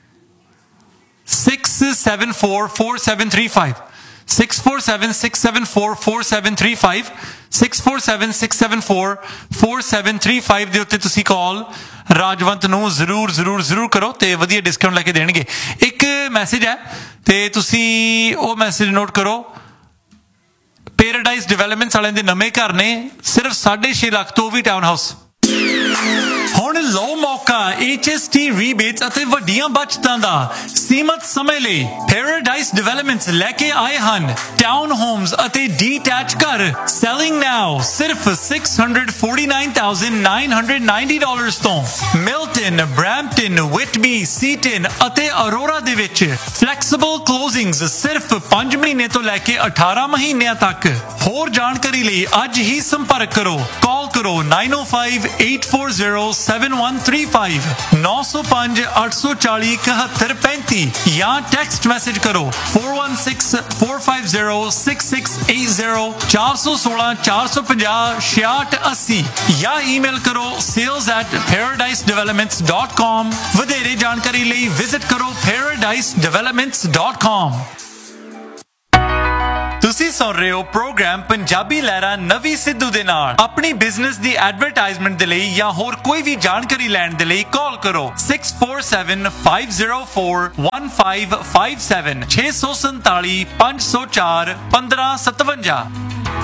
674 4735 647 674 4735 647 674 4735 ਦੇ ਉੱਤੇ ਤੁਸੀਂ ਕਾਲ ਰਾਜਵੰਤ ਨੂੰ ਜ਼ਰੂਰ ਕਰੋ ਤੇ ਵਧੀਆ ਡਿਸਕਾਊਂਟ ਲੈ ਕੇ ਦੇਣਗੇ। ਇੱਕ ਮੈਸੇਜ ਹੈ ਤੇ ਤੁਸੀਂ ਉਹ ਮੈਸੇਜ ਨੋਟ ਕਰੋ। ਪੈਰਾਡਾਈਜ਼ ਡਿਵੈਲਪਮੈਂਟਸ ਵਾਲਿਆਂ ਦੇ ਨਵੇਂ ਘਰ ਨੇ, ਸਿਰਫ 6.5 ਲੱਖ ਤੋਂ ਵੀ ਟਾਊਨ ਹਾਊਸ। ਹੁਣ ਲਓ ਮੌਕਾ HST ਰੀਬੇਟਸ ਅਤੇ ਵੱਡੀਆਂ ਬਚਤਾਂ ਦਾ ਸੀਮਤ ਸਮੇਂ ਲਈ। ਪੈਰਾਡਾਈਜ਼ ਡਿਵੈਲਪਮੈਂਟਸ ਲੈ ਕੇ ਆਏ ਹਨ ਟਾਊਨ ਹੋਮਸ ਅਤੇ ਡੀਟੈਚ ਘਰ। ਸੈਲਿੰਗ ਨਾਓ ਸਿਰਫ $649,990 ਤੋਂ। ਮਿਲਟਨ, ਬ੍ਰੈਂਪਟਨ, ਵਿਟਬੀ, ਸੀਟਨ ਅਤੇ ਅਰੋਰਾ ਦੇ ਵਿੱਚ ਫਲੈਕਸੀਬਲ ਕਲੋਜ਼ਿੰਗਸ ਸਿਰਫ 5 ਮਹੀਨੇ ਤੋਂ ਲੈ ਕੇ 18 ਮਹੀਨਿਆਂ ਤੱਕ। ਹੋਰ ਜਾਣਕਾਰੀ ਲਈ ਅੱਜ ਹੀ ਸੰਪਰਕ ਕਰੋ। ਕਾਲ ਕਰੋ 905-840-7135 905-840-7135 ਜਾਂ ਟੈਕਸਟ ਮੈਸੇਜ ਕਰੋ 416-450-6680 416-450-6680 ਜਾਂ ਈਮੇਲ ਕਰੋ sales@paradisedevelopments.com। ਵਧੇਰੇ ਜਾਣਕਾਰੀ ਲਈ ਵਿਜ਼ਿਟ ਕਰੋ paradisedevelopments.com। ਤੁਸੀਂ ਸੁਣ ਰਹੇ ਹੋ ਪ੍ਰੋਗਰਾਮ ਪੰਜਾਬੀ ਲਹਿਰਾਂ ਨਵੀਂ ਸਿੱਧੂ ਦੇ ਨਾਲ। ਆਪਣੀ ਬਿਜ਼ਨਸ ਦੀ ਐਡਵਰਟਾਈਜ਼ਮੈਂਟ ਦੇ ਲਈ ਜਾਂ ਹੋਰ ਕੋਈ ਵੀ ਜਾਣਕਾਰੀ ਲੈਣ ਦੇ ਲਈ ਕਾਲ ਕਰੋ 6475041557 647 504 1557।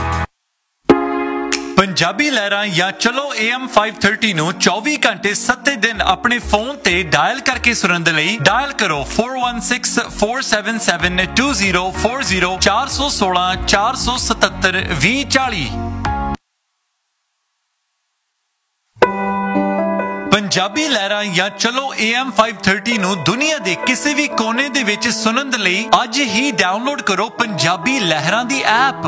ਪੰਜਾਬੀ ਲਹਿਰਾਂ ਜਾਂ ਚਲੋ AM 530 ਨੂੰ 24 ਘੰਟੇ 7 ਦਿਨ ਆਪਣੇ ਫੋਨ ਤੇ ਡਾਇਲ ਕਰਕੇ ਸੁਣਨ ਦੇ ਲਈ ਡਾਇਲ ਕਰੋ 4164772040 416 477 2040। ਪੰਜਾਬੀ ਲਹਿਰਾਂ ਜਾਂ ਚਲੋ AM 530 ਨੂੰ ਦੁਨੀਆ ਦੇ ਕਿਸੇ ਵੀ ਕੋਨੇ ਦੇ ਵਿੱਚ ਸੁਣਨ ਦੇ ਲਈ ਅੱਜ ਹੀ ਡਾਊਨਲੋਡ ਕਰੋ ਪੰਜਾਬੀ ਲਹਿਰਾਂ ਦੀ ਐਪ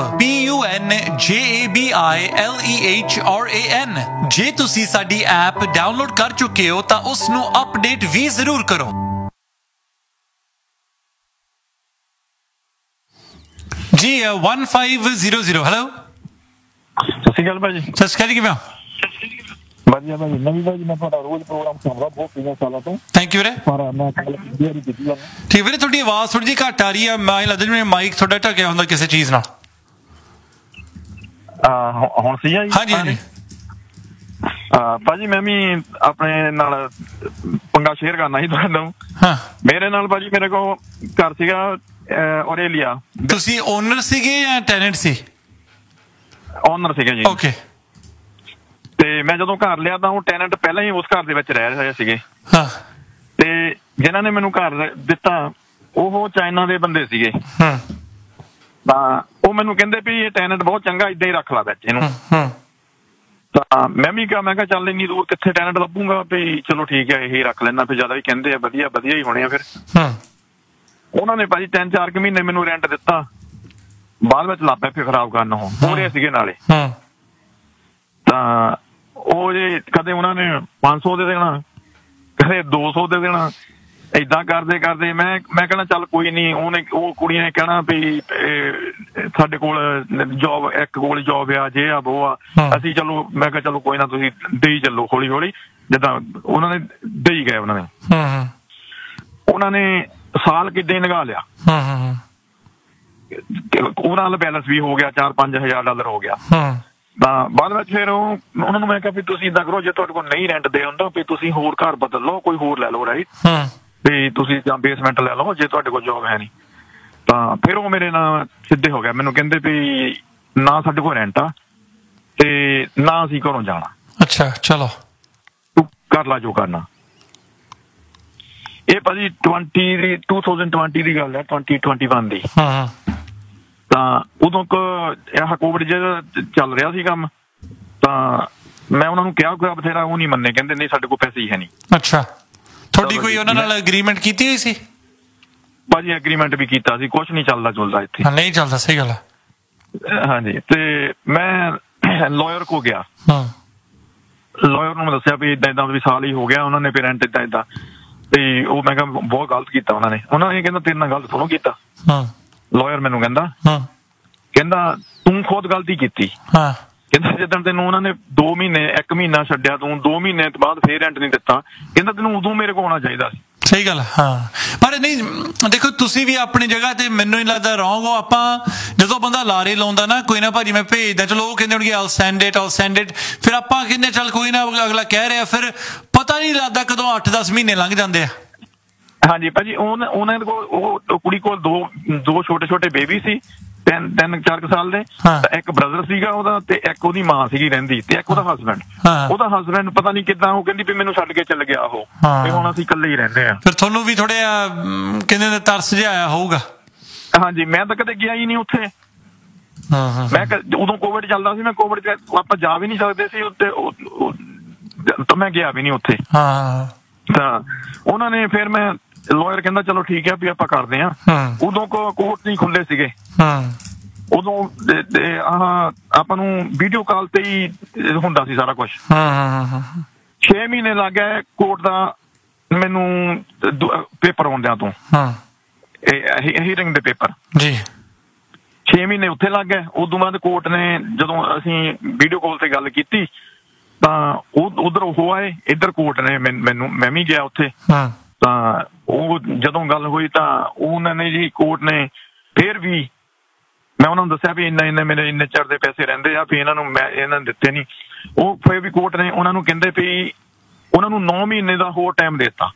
PUNJABILEHRAN। ਜੇ ਤੁਸੀਂ ਸਾਡੀ ਐਪ ਡਾਊਨਲੋਡ ਕਰ ਚੁੱਕੇ ਹੋ ਤਾਂ ਉਸ ਨੂੰ ਅਪਡੇਟ ਵੀ ਜ਼ਰੂਰ ਕਰੋ। ਜੀ 1500 ਹੈਲੋ। ਸਤਿ ਸ਼੍ਰੀ ਅਕਾਲ ਭਾਜੀ। ਸਤਿ ਸ਼੍ਰੀ ਅਕਾਲ, ਕਿਵੇਂ ਹੋ? ਵਧੀਆ ਭਾਜੀ। ਨਵੀਂ ਭਾਜੀ ਮੈਂ ਤੁਹਾਡਾ ਰੋਜ਼ ਪ੍ਰੋਗਰਾਮ ਸੁਣਦਾ ਬਹੁਤ ਪਿਛਲੇ ਸਾਲਾਂ ਤੋਂ। ਥੈਂਕ ਯੂ ਵੀਰੇ। ਪਰ ਮੈਂ ਕੱਲ ਵੀਡੀਓ ਕੀਤੀ ਤੁਹਾਨੂੰ। ਠੀਕ ਵੀਰੇ, ਤੁਹਾਡੀ ਆਵਾਜ਼ ਥੋੜੀ ਜਿਹੀ ਘੱਟ ਆ ਰਹੀ ਆ। ਮੈਂ ਲੱਗਦਾ ਜਿਵੇਂ ਮਾਈਕ ਤੁਹਾਡਾ ਢੱਕਿਆ ਹੁੰਦਾ ਕਿਸੇ ਚੀਜ਼ ਨਾਲ। ਹੁਣ ਸਹੀ ਆ ਜੀ? ਹਾਂਜੀ ਹਾਂਜੀ। ਭਾਜੀ ਮੈਂ ਵੀ ਆਪਣੇ ਨਾਲ ਪੰਗਾ ਸ਼ੇਅਰ ਕਰਨਾ ਸੀ ਤੁਹਾਨੂੰ। ਹਾਂ ਮੇਰੇ ਨਾਲ ਭਾਜੀ ਮੇਰੇ ਕੋਲ ਘਰ ਸੀਗਾ ਔਰੇਲੀਆ। ਤੁਸੀਂ ਓਨਰ ਸੀਗੇ ਜਾਂ ਟੈਨੈਂਟ ਸੀ? ਓਨਰ ਸੀਗਾ ਜੀ। ਓਕੇ। ਤੇ ਮੈਂ ਜਦੋਂ ਘਰ ਲਿਆ ਤਾਂ ਉਹ ਟੈਨੈਂਟ ਪਹਿਲਾਂ ਹੀ ਉਸ ਘਰ ਦੇ ਵਿੱਚ ਰਹਿ ਰਹੇ ਸੀਗੇ। ਹਾਂ। ਤੇ ਜਿਨ੍ਹਾਂ ਨੇ ਮੈਨੂੰ ਘਰ ਦਿੱਤਾ ਉਹ ਚਾਈਨਾ ਦੇ ਬੰਦੇ ਸੀਗੇ। ਹਾਂ। ਤਾਂ ਉਹ ਮੈਨੂੰ ਕਹਿੰਦੇ ਵੀ ਇਹ ਟੈਨੈਂਟ ਬਹੁਤ ਚੰਗਾ, ਏਦਾਂ ਹੀ ਰੱਖ ਲਾ ਵਿੱਚ ਇਹਨੂੰ। ਹਾਂ। ਤਾਂ ਮੈਂ ਵੀ ਕਿਹਾ, ਮੈਂ ਕਿਹਾ ਚੱਲ ਇੰਨੀ ਦੂਰ ਕਿੱਥੇ ਟੈਨੈਂਟ ਲੱਭੂਗਾ, ਵੀ ਚਲੋ ਠੀਕ ਹੈ ਇਹੀ ਰੱਖ ਲੈਣਾ। ਫਿਰ ਜ਼ਿਆਦਾ ਵੀ ਕਹਿੰਦੇ ਆ ਵਧੀਆ ਵਧੀਆ ਹੀ ਹੋਣੇ ਆ। ਫਿਰ ਉਹਨਾਂ ਨੇ ਭਾਜੀ 3-4 ਮਹੀਨੇ ਮੈਨੂੰ ਰੈਂਟ ਦਿੱਤਾ, ਬਾਅਦ ਵਿੱਚ ਲੱਗ ਪਏ ਫਿਰ ਖਰਾਬ ਕਰਨ। ਉਹ ਪੂਰੇ ਸੀਗੇ ਨਾਲੇ। ਤਾਂ ਉਹ ਜੇ ਕਦੇ ਉਹਨਾਂ ਨੇ 500 ਦੇ ਦੇਣਾ, ਕਦੇ 200 ਦੇ ਦੇਣਾ, ਏਦਾਂ ਕਰਦੇ ਕਰਦੇ ਮੈਂ ਕਹਿਣਾ ਚੱਲ ਕੋਈ ਨਹੀਂ। ਉਹ ਕੁੜੀਆਂ ਨੇ ਕਹਿਣਾ ਵੀ ਸਾਡੇ ਕੋਲ ਜੋਬ, ਇੱਕ ਕੋਲ ਜੋਬ ਆ, ਜੇ ਆ ਉਹ ਆ। ਅਸੀਂ ਚਲੋ, ਮੈਂ ਕਿਹਾ ਚਲੋ ਕੋਈ ਨਾ, ਤੁਸੀਂ ਦੇਈ ਚੱਲੋ ਹੌਲੀ ਹੌਲੀ। ਜਿੱਦਾਂ ਉਹਨਾਂ ਨੇ ਦੇਈ ਗਏ, ਉਹਨਾਂ ਨੇ ਸਾਲ ਕਿੱਦਾਂ ਹੀ ਲਗਾ ਲਿਆ। ਉਹਨਾਂ ਨਾਲ ਬੈਲੈਂਸ ਵੀ ਹੋ ਗਿਆ, $4-5 ਹੋ ਗਿਆ। ਤਾਂ ਬਾਅਦ ਵਿੱਚ ਫਿਰ ਉਹਨਾਂ ਨੂੰ ਮੈਂ ਕਿਹਾ ਵੀ ਤੁਸੀਂ ਏਦਾਂ ਕਰੋ, ਜੇ ਤੁਹਾਡੇ ਕੋਲ ਨਹੀਂ ਰੈਂਟ ਦੇ ਹੁੰਦਾ ਵੀ ਤੁਸੀਂ ਹੋਰ ਘਰ ਬਦਲ ਲਓ, ਕੋਈ ਹੋਰ ਲੈ ਲਓ ਰਾਈਟ, ਵੀ ਤੁਸੀਂ ਜਾਂ ਬੇਸਮੈਂਟ ਲੈ ਲਓ ਜੇ ਤੁਹਾਡੇ ਕੋਲ ਜੋਬ ਹੈ ਨਹੀਂ। ਤਾਂ ਫਿਰ ਉਹ ਮੇਰੇ ਨਾਲ ਸਿੱਧੇ ਹੋ ਗਿਆ। ਮੈਨੂੰ ਕਹਿੰਦੇ ਵੀ ਨਾ ਸਾਡੇ ਕੋਲ ਰੈਂਟ ਆ ਤੇ ਨਾ ਅਸੀਂ ਘਰੋਂ ਜਾਣਾ। ਅੱਛਾ ਚਲੋ ਤੂੰ ਕਰ ਲਾ ਜੋ ਕਰਨਾ। ਇਹ ਭਾਜੀ 2020 ਦੀ ਗੱਲ ਹੈ, 2021 ਦੀ। ਤਾਂ ਉਦੋਂ ਇਹ ਕੋਵਿਡ ਜਿਹੜਾ ਚੱਲ ਰਿਹਾ ਸੀ ਕੰਮ, ਤਾਂ ਮੈਂ ਉਹਨਾਂ ਨੂੰ ਕਿਹਾ ਬਥੇਰਾ, ਉਹ ਨਹੀਂ ਮੰਨੇ, ਕਹਿੰਦੇ ਨਹੀਂ ਸਾਡੇ ਕੋਲ ਪੈਸੇ ਹੀ ਹੈ ਨਹੀਂ। ਅੱਛਾ, ਤੁਹਾਡੀ ਕੋਈ ਉਹਨਾਂ ਨਾਲ ਐਗਰੀਮੈਂਟ ਕੀਤੀ ਹੋਈ ਸੀ? ਭਾਜੀ ਐਗਰੀਮੈਂਟ ਵੀ ਕੀਤਾ ਸੀ, ਕੁਛ ਨਹੀਂ ਚੱਲਦਾ ਚੁਲਦਾ ਇੱਥੇ। ਨਹੀਂ ਚੱਲਦਾ, ਸਹੀ ਗੱਲ ਹੈ। ਹਾਂਜੀ। ਤੇ ਮੈਂ ਲਾਇਰ ਕੋ ਗਿਆ, ਲਾਇਰ ਨੂੰ ਮੈਂ ਦੱਸਿਆ ਵੀ ਏਦਾਂ ਏਦਾਂ ਵੀ ਸਾਲ ਹੀ ਹੋ ਗਿਆ, ਉਹਨਾਂ ਨੇ ਪੇਰੈਂਟ ਏਦਾਂ ਏਦਾਂ। ਤੇ ਉਹ ਮੈਂ ਕਿਹਾ ਬਹੁਤ ਗਲਤ ਕੀਤਾ ਉਹਨਾਂ ਨੇ ਕਹਿੰਦਾ ਤੇਰੇ ਨਾਲ ਗਲਤ ਥੋੜ੍ਹਾ ਕੀਤਾ। ਲਾਇਰ ਮੈਨੂੰ ਕਹਿੰਦਾ ਤੂੰ ਖੁਦ ਗਲਤੀ ਕੀਤੀ। ਕਹਿੰਦਾ ਜਿੱਦਣ ਤੈਨੂੰ ਉਹਨਾਂ ਨੇ 2 ਮਹੀਨੇ 1 ਮਹੀਨਾ ਛੱਡਿਆ, ਤੂੰ 2 ਮਹੀਨੇ ਤੋਂ ਬਾਅਦ ਫੇਰ ਰੈਂਟ ਨਹੀਂ ਦਿੱਤਾ, ਕਹਿੰਦਾ ਤੈਨੂੰ ਉਦੋਂ ਮੇਰੇ ਕੋਲ ਆਉਣਾ ਚਾਹੀਦਾ ਸੀ। ਸਹੀ ਗੱਲ। ਹਾਂ, ਪਰ ਨਹੀਂ ਦੇਖੋ, ਤੁਸੀਂ ਵੀ ਆਪਣੀ ਜਗ੍ਹਾ ਤੇ ਮੈਨੂੰ ਨਹੀਂ ਲੱਗਦਾ ਰੌਂਗ ਹੋ। ਆਪਾਂ ਜਦੋਂ ਬੰਦਾ ਲਾਰੇ ਲਾਉਂਦਾ ਨਾ, ਕੋਈ ਨਾ ਭਾਜੀ ਮੈਂ ਭੇਜਦਾ, ਚਲੋ ਉਹ ਕਹਿੰਦੇ ਹੋਣਗੇ I'll send it, ਫਿਰ ਆਪਾਂ ਕਹਿੰਦੇ ਚੱਲ ਕੋਈ ਨਾ, ਅਗਲਾ ਕਹਿ ਰਿਹਾ, ਫਿਰ ਪਤਾ ਨਹੀਂ ਲੱਗਦਾ ਕਦੋਂ 8-10 ਮਹੀਨੇ ਲੰਘ ਜਾਂਦੇ ਆ। ਹਾਂਜੀ ਭਾਜੀ, ਉਹਨਾਂ ਕੋਲ ਉਹ ਕੁੜੀ ਕੋਲ ਦੋ ਛੋਟੇ ਬੇਬੀ ਸੀ, 3-4 ਸਾਲ ਦੇ। ਇੱਕ ਬ੍ਰਦਰ ਸੀਗਾ ਉਹਦਾ, ਤੇ ਇੱਕ ਉਹਦੀ ਮਾਂ ਸੀਗੀ ਰਹਿੰਦੀ, ਤੇ ਇੱਕ ਉਹਦਾ ਹਸਬੈਂਡ। ਉਹਦਾ ਹਸਬੈਂਡ ਪਤਾ ਨਹੀਂ ਕਿੱਦਾਂ, ਉਹ ਕਹਿੰਦੀ ਵੀ ਮੈਨੂੰ ਛੱਡ ਕੇ ਚੱਲ ਗਿਆ ਉਹ, ਤੇ ਹੁਣ ਅਸੀਂ ਇਕੱਲੇ ਹੀ ਰਹਿੰਦੇ ਆ। ਫਿਰ ਤੁਹਾਨੂੰ ਵੀ ਥੋੜੇ ਕਹਿੰਦੇ ਤਰਸ ਜਿਹਾ ਆਇਆ ਹੋਊਗਾ? ਹਾਂਜੀ, ਮੈਂ ਤਾਂ ਕਦੇ ਗਿਆ ਹੀ ਨਹੀਂ ਉੱਥੇ। ਮੈਂ ਉਦੋਂ ਕੋਵਿਡ ਚੱਲਦਾ ਸੀ, ਮੈਂ ਕੋਵਿਡ ਚ ਆਪਾਂ ਜਾ ਵੀ ਨਹੀਂ ਸਕਦੇ ਸੀ ਉੱਤੇ, ਤਾਂ ਮੈਂ ਗਿਆ ਵੀ ਨਹੀਂ ਉੱਥੇ। ਤਾਂ ਉਹਨਾਂ ਨੇ ਫਿਰ ਮੈਂ ਲਾਇਰ ਕਹਿੰਦਾ ਚਲੋ ਠੀਕ ਹੈ ਵੀ ਆਪਾਂ ਕਰਦੇ ਆ। ਉਦੋਂ ਕੋਰਟ ਨਹੀਂ ਖੁੱਲੇ ਸੀਗੇ, ਉਦੋਂ ਆਪਾਂ ਨੂੰ ਵੀਡੀਓ ਕਾਲ ਤੇ ਹੀ ਹੁੰਦਾ ਸੀ ਸਾਰਾ ਕੁਛ। 6 ਮਹੀਨੇ ਲੱਗ ਗਏ ਕੋਰਟ ਦਾ ਮੈਨੂੰ ਪੇਪਰ ਆਉਂਦਿਆਂ ਤੋਂ, ਹੀਅਰਿੰਗ ਦੇ ਪੇਪਰ ਜੀ। 6 ਮਹੀਨੇ ਉੱਥੇ ਲੱਗ ਗਏ। ਉਦੋਂ ਬਾਅਦ ਕੋਰਟ ਨੇ ਜਦੋਂ ਅਸੀਂ ਵੀਡੀਓ ਕਾਲ ਤੇ ਗੱਲ ਕੀਤੀ ਤਾਂ ਉਧਰ ਉਹ ਆਏ, ਇੱਧਰ ਕੋਰਟ ਨੇ ਮੈਂ ਵੀ ਗਿਆ ਉੱਥੇ। ਤਾਂ ਉਹ ਜਦੋਂ ਗੱਲ ਹੋਈ ਤਾਂ ਉਹਨਾਂ ਨੇ ਜੀ, ਕੋਰਟ ਨੇ ਫੇਰ ਵੀ ਮੈਂ ਉਹਨਾਂ ਨੂੰ ਦੱਸਿਆ ਵੀ ਇੰਨੇ ਮੇਰੇ ਇੰਨੇ ਚਿਰ ਦੇ ਪੈਸੇ ਰਹਿੰਦੇ ਆ ਵੀ ਇਹਨਾਂ ਨੂੰ ਮੈਂ ਇਹਨਾਂ ਨੇ ਦਿੱਤੇ ਨਹੀਂ। ਉਹ ਫਿਰ ਵੀ ਕੋਰਟ ਨੇ ਉਹਨਾਂ ਨੂੰ ਕਹਿੰਦੇ ਵੀ ਉਹਨਾਂ ਨੂੰ 9 ਮਹੀਨੇ ਦਾ ਹੋਰ ਟਾਈਮ ਦੇ ਦਿੱਤਾ।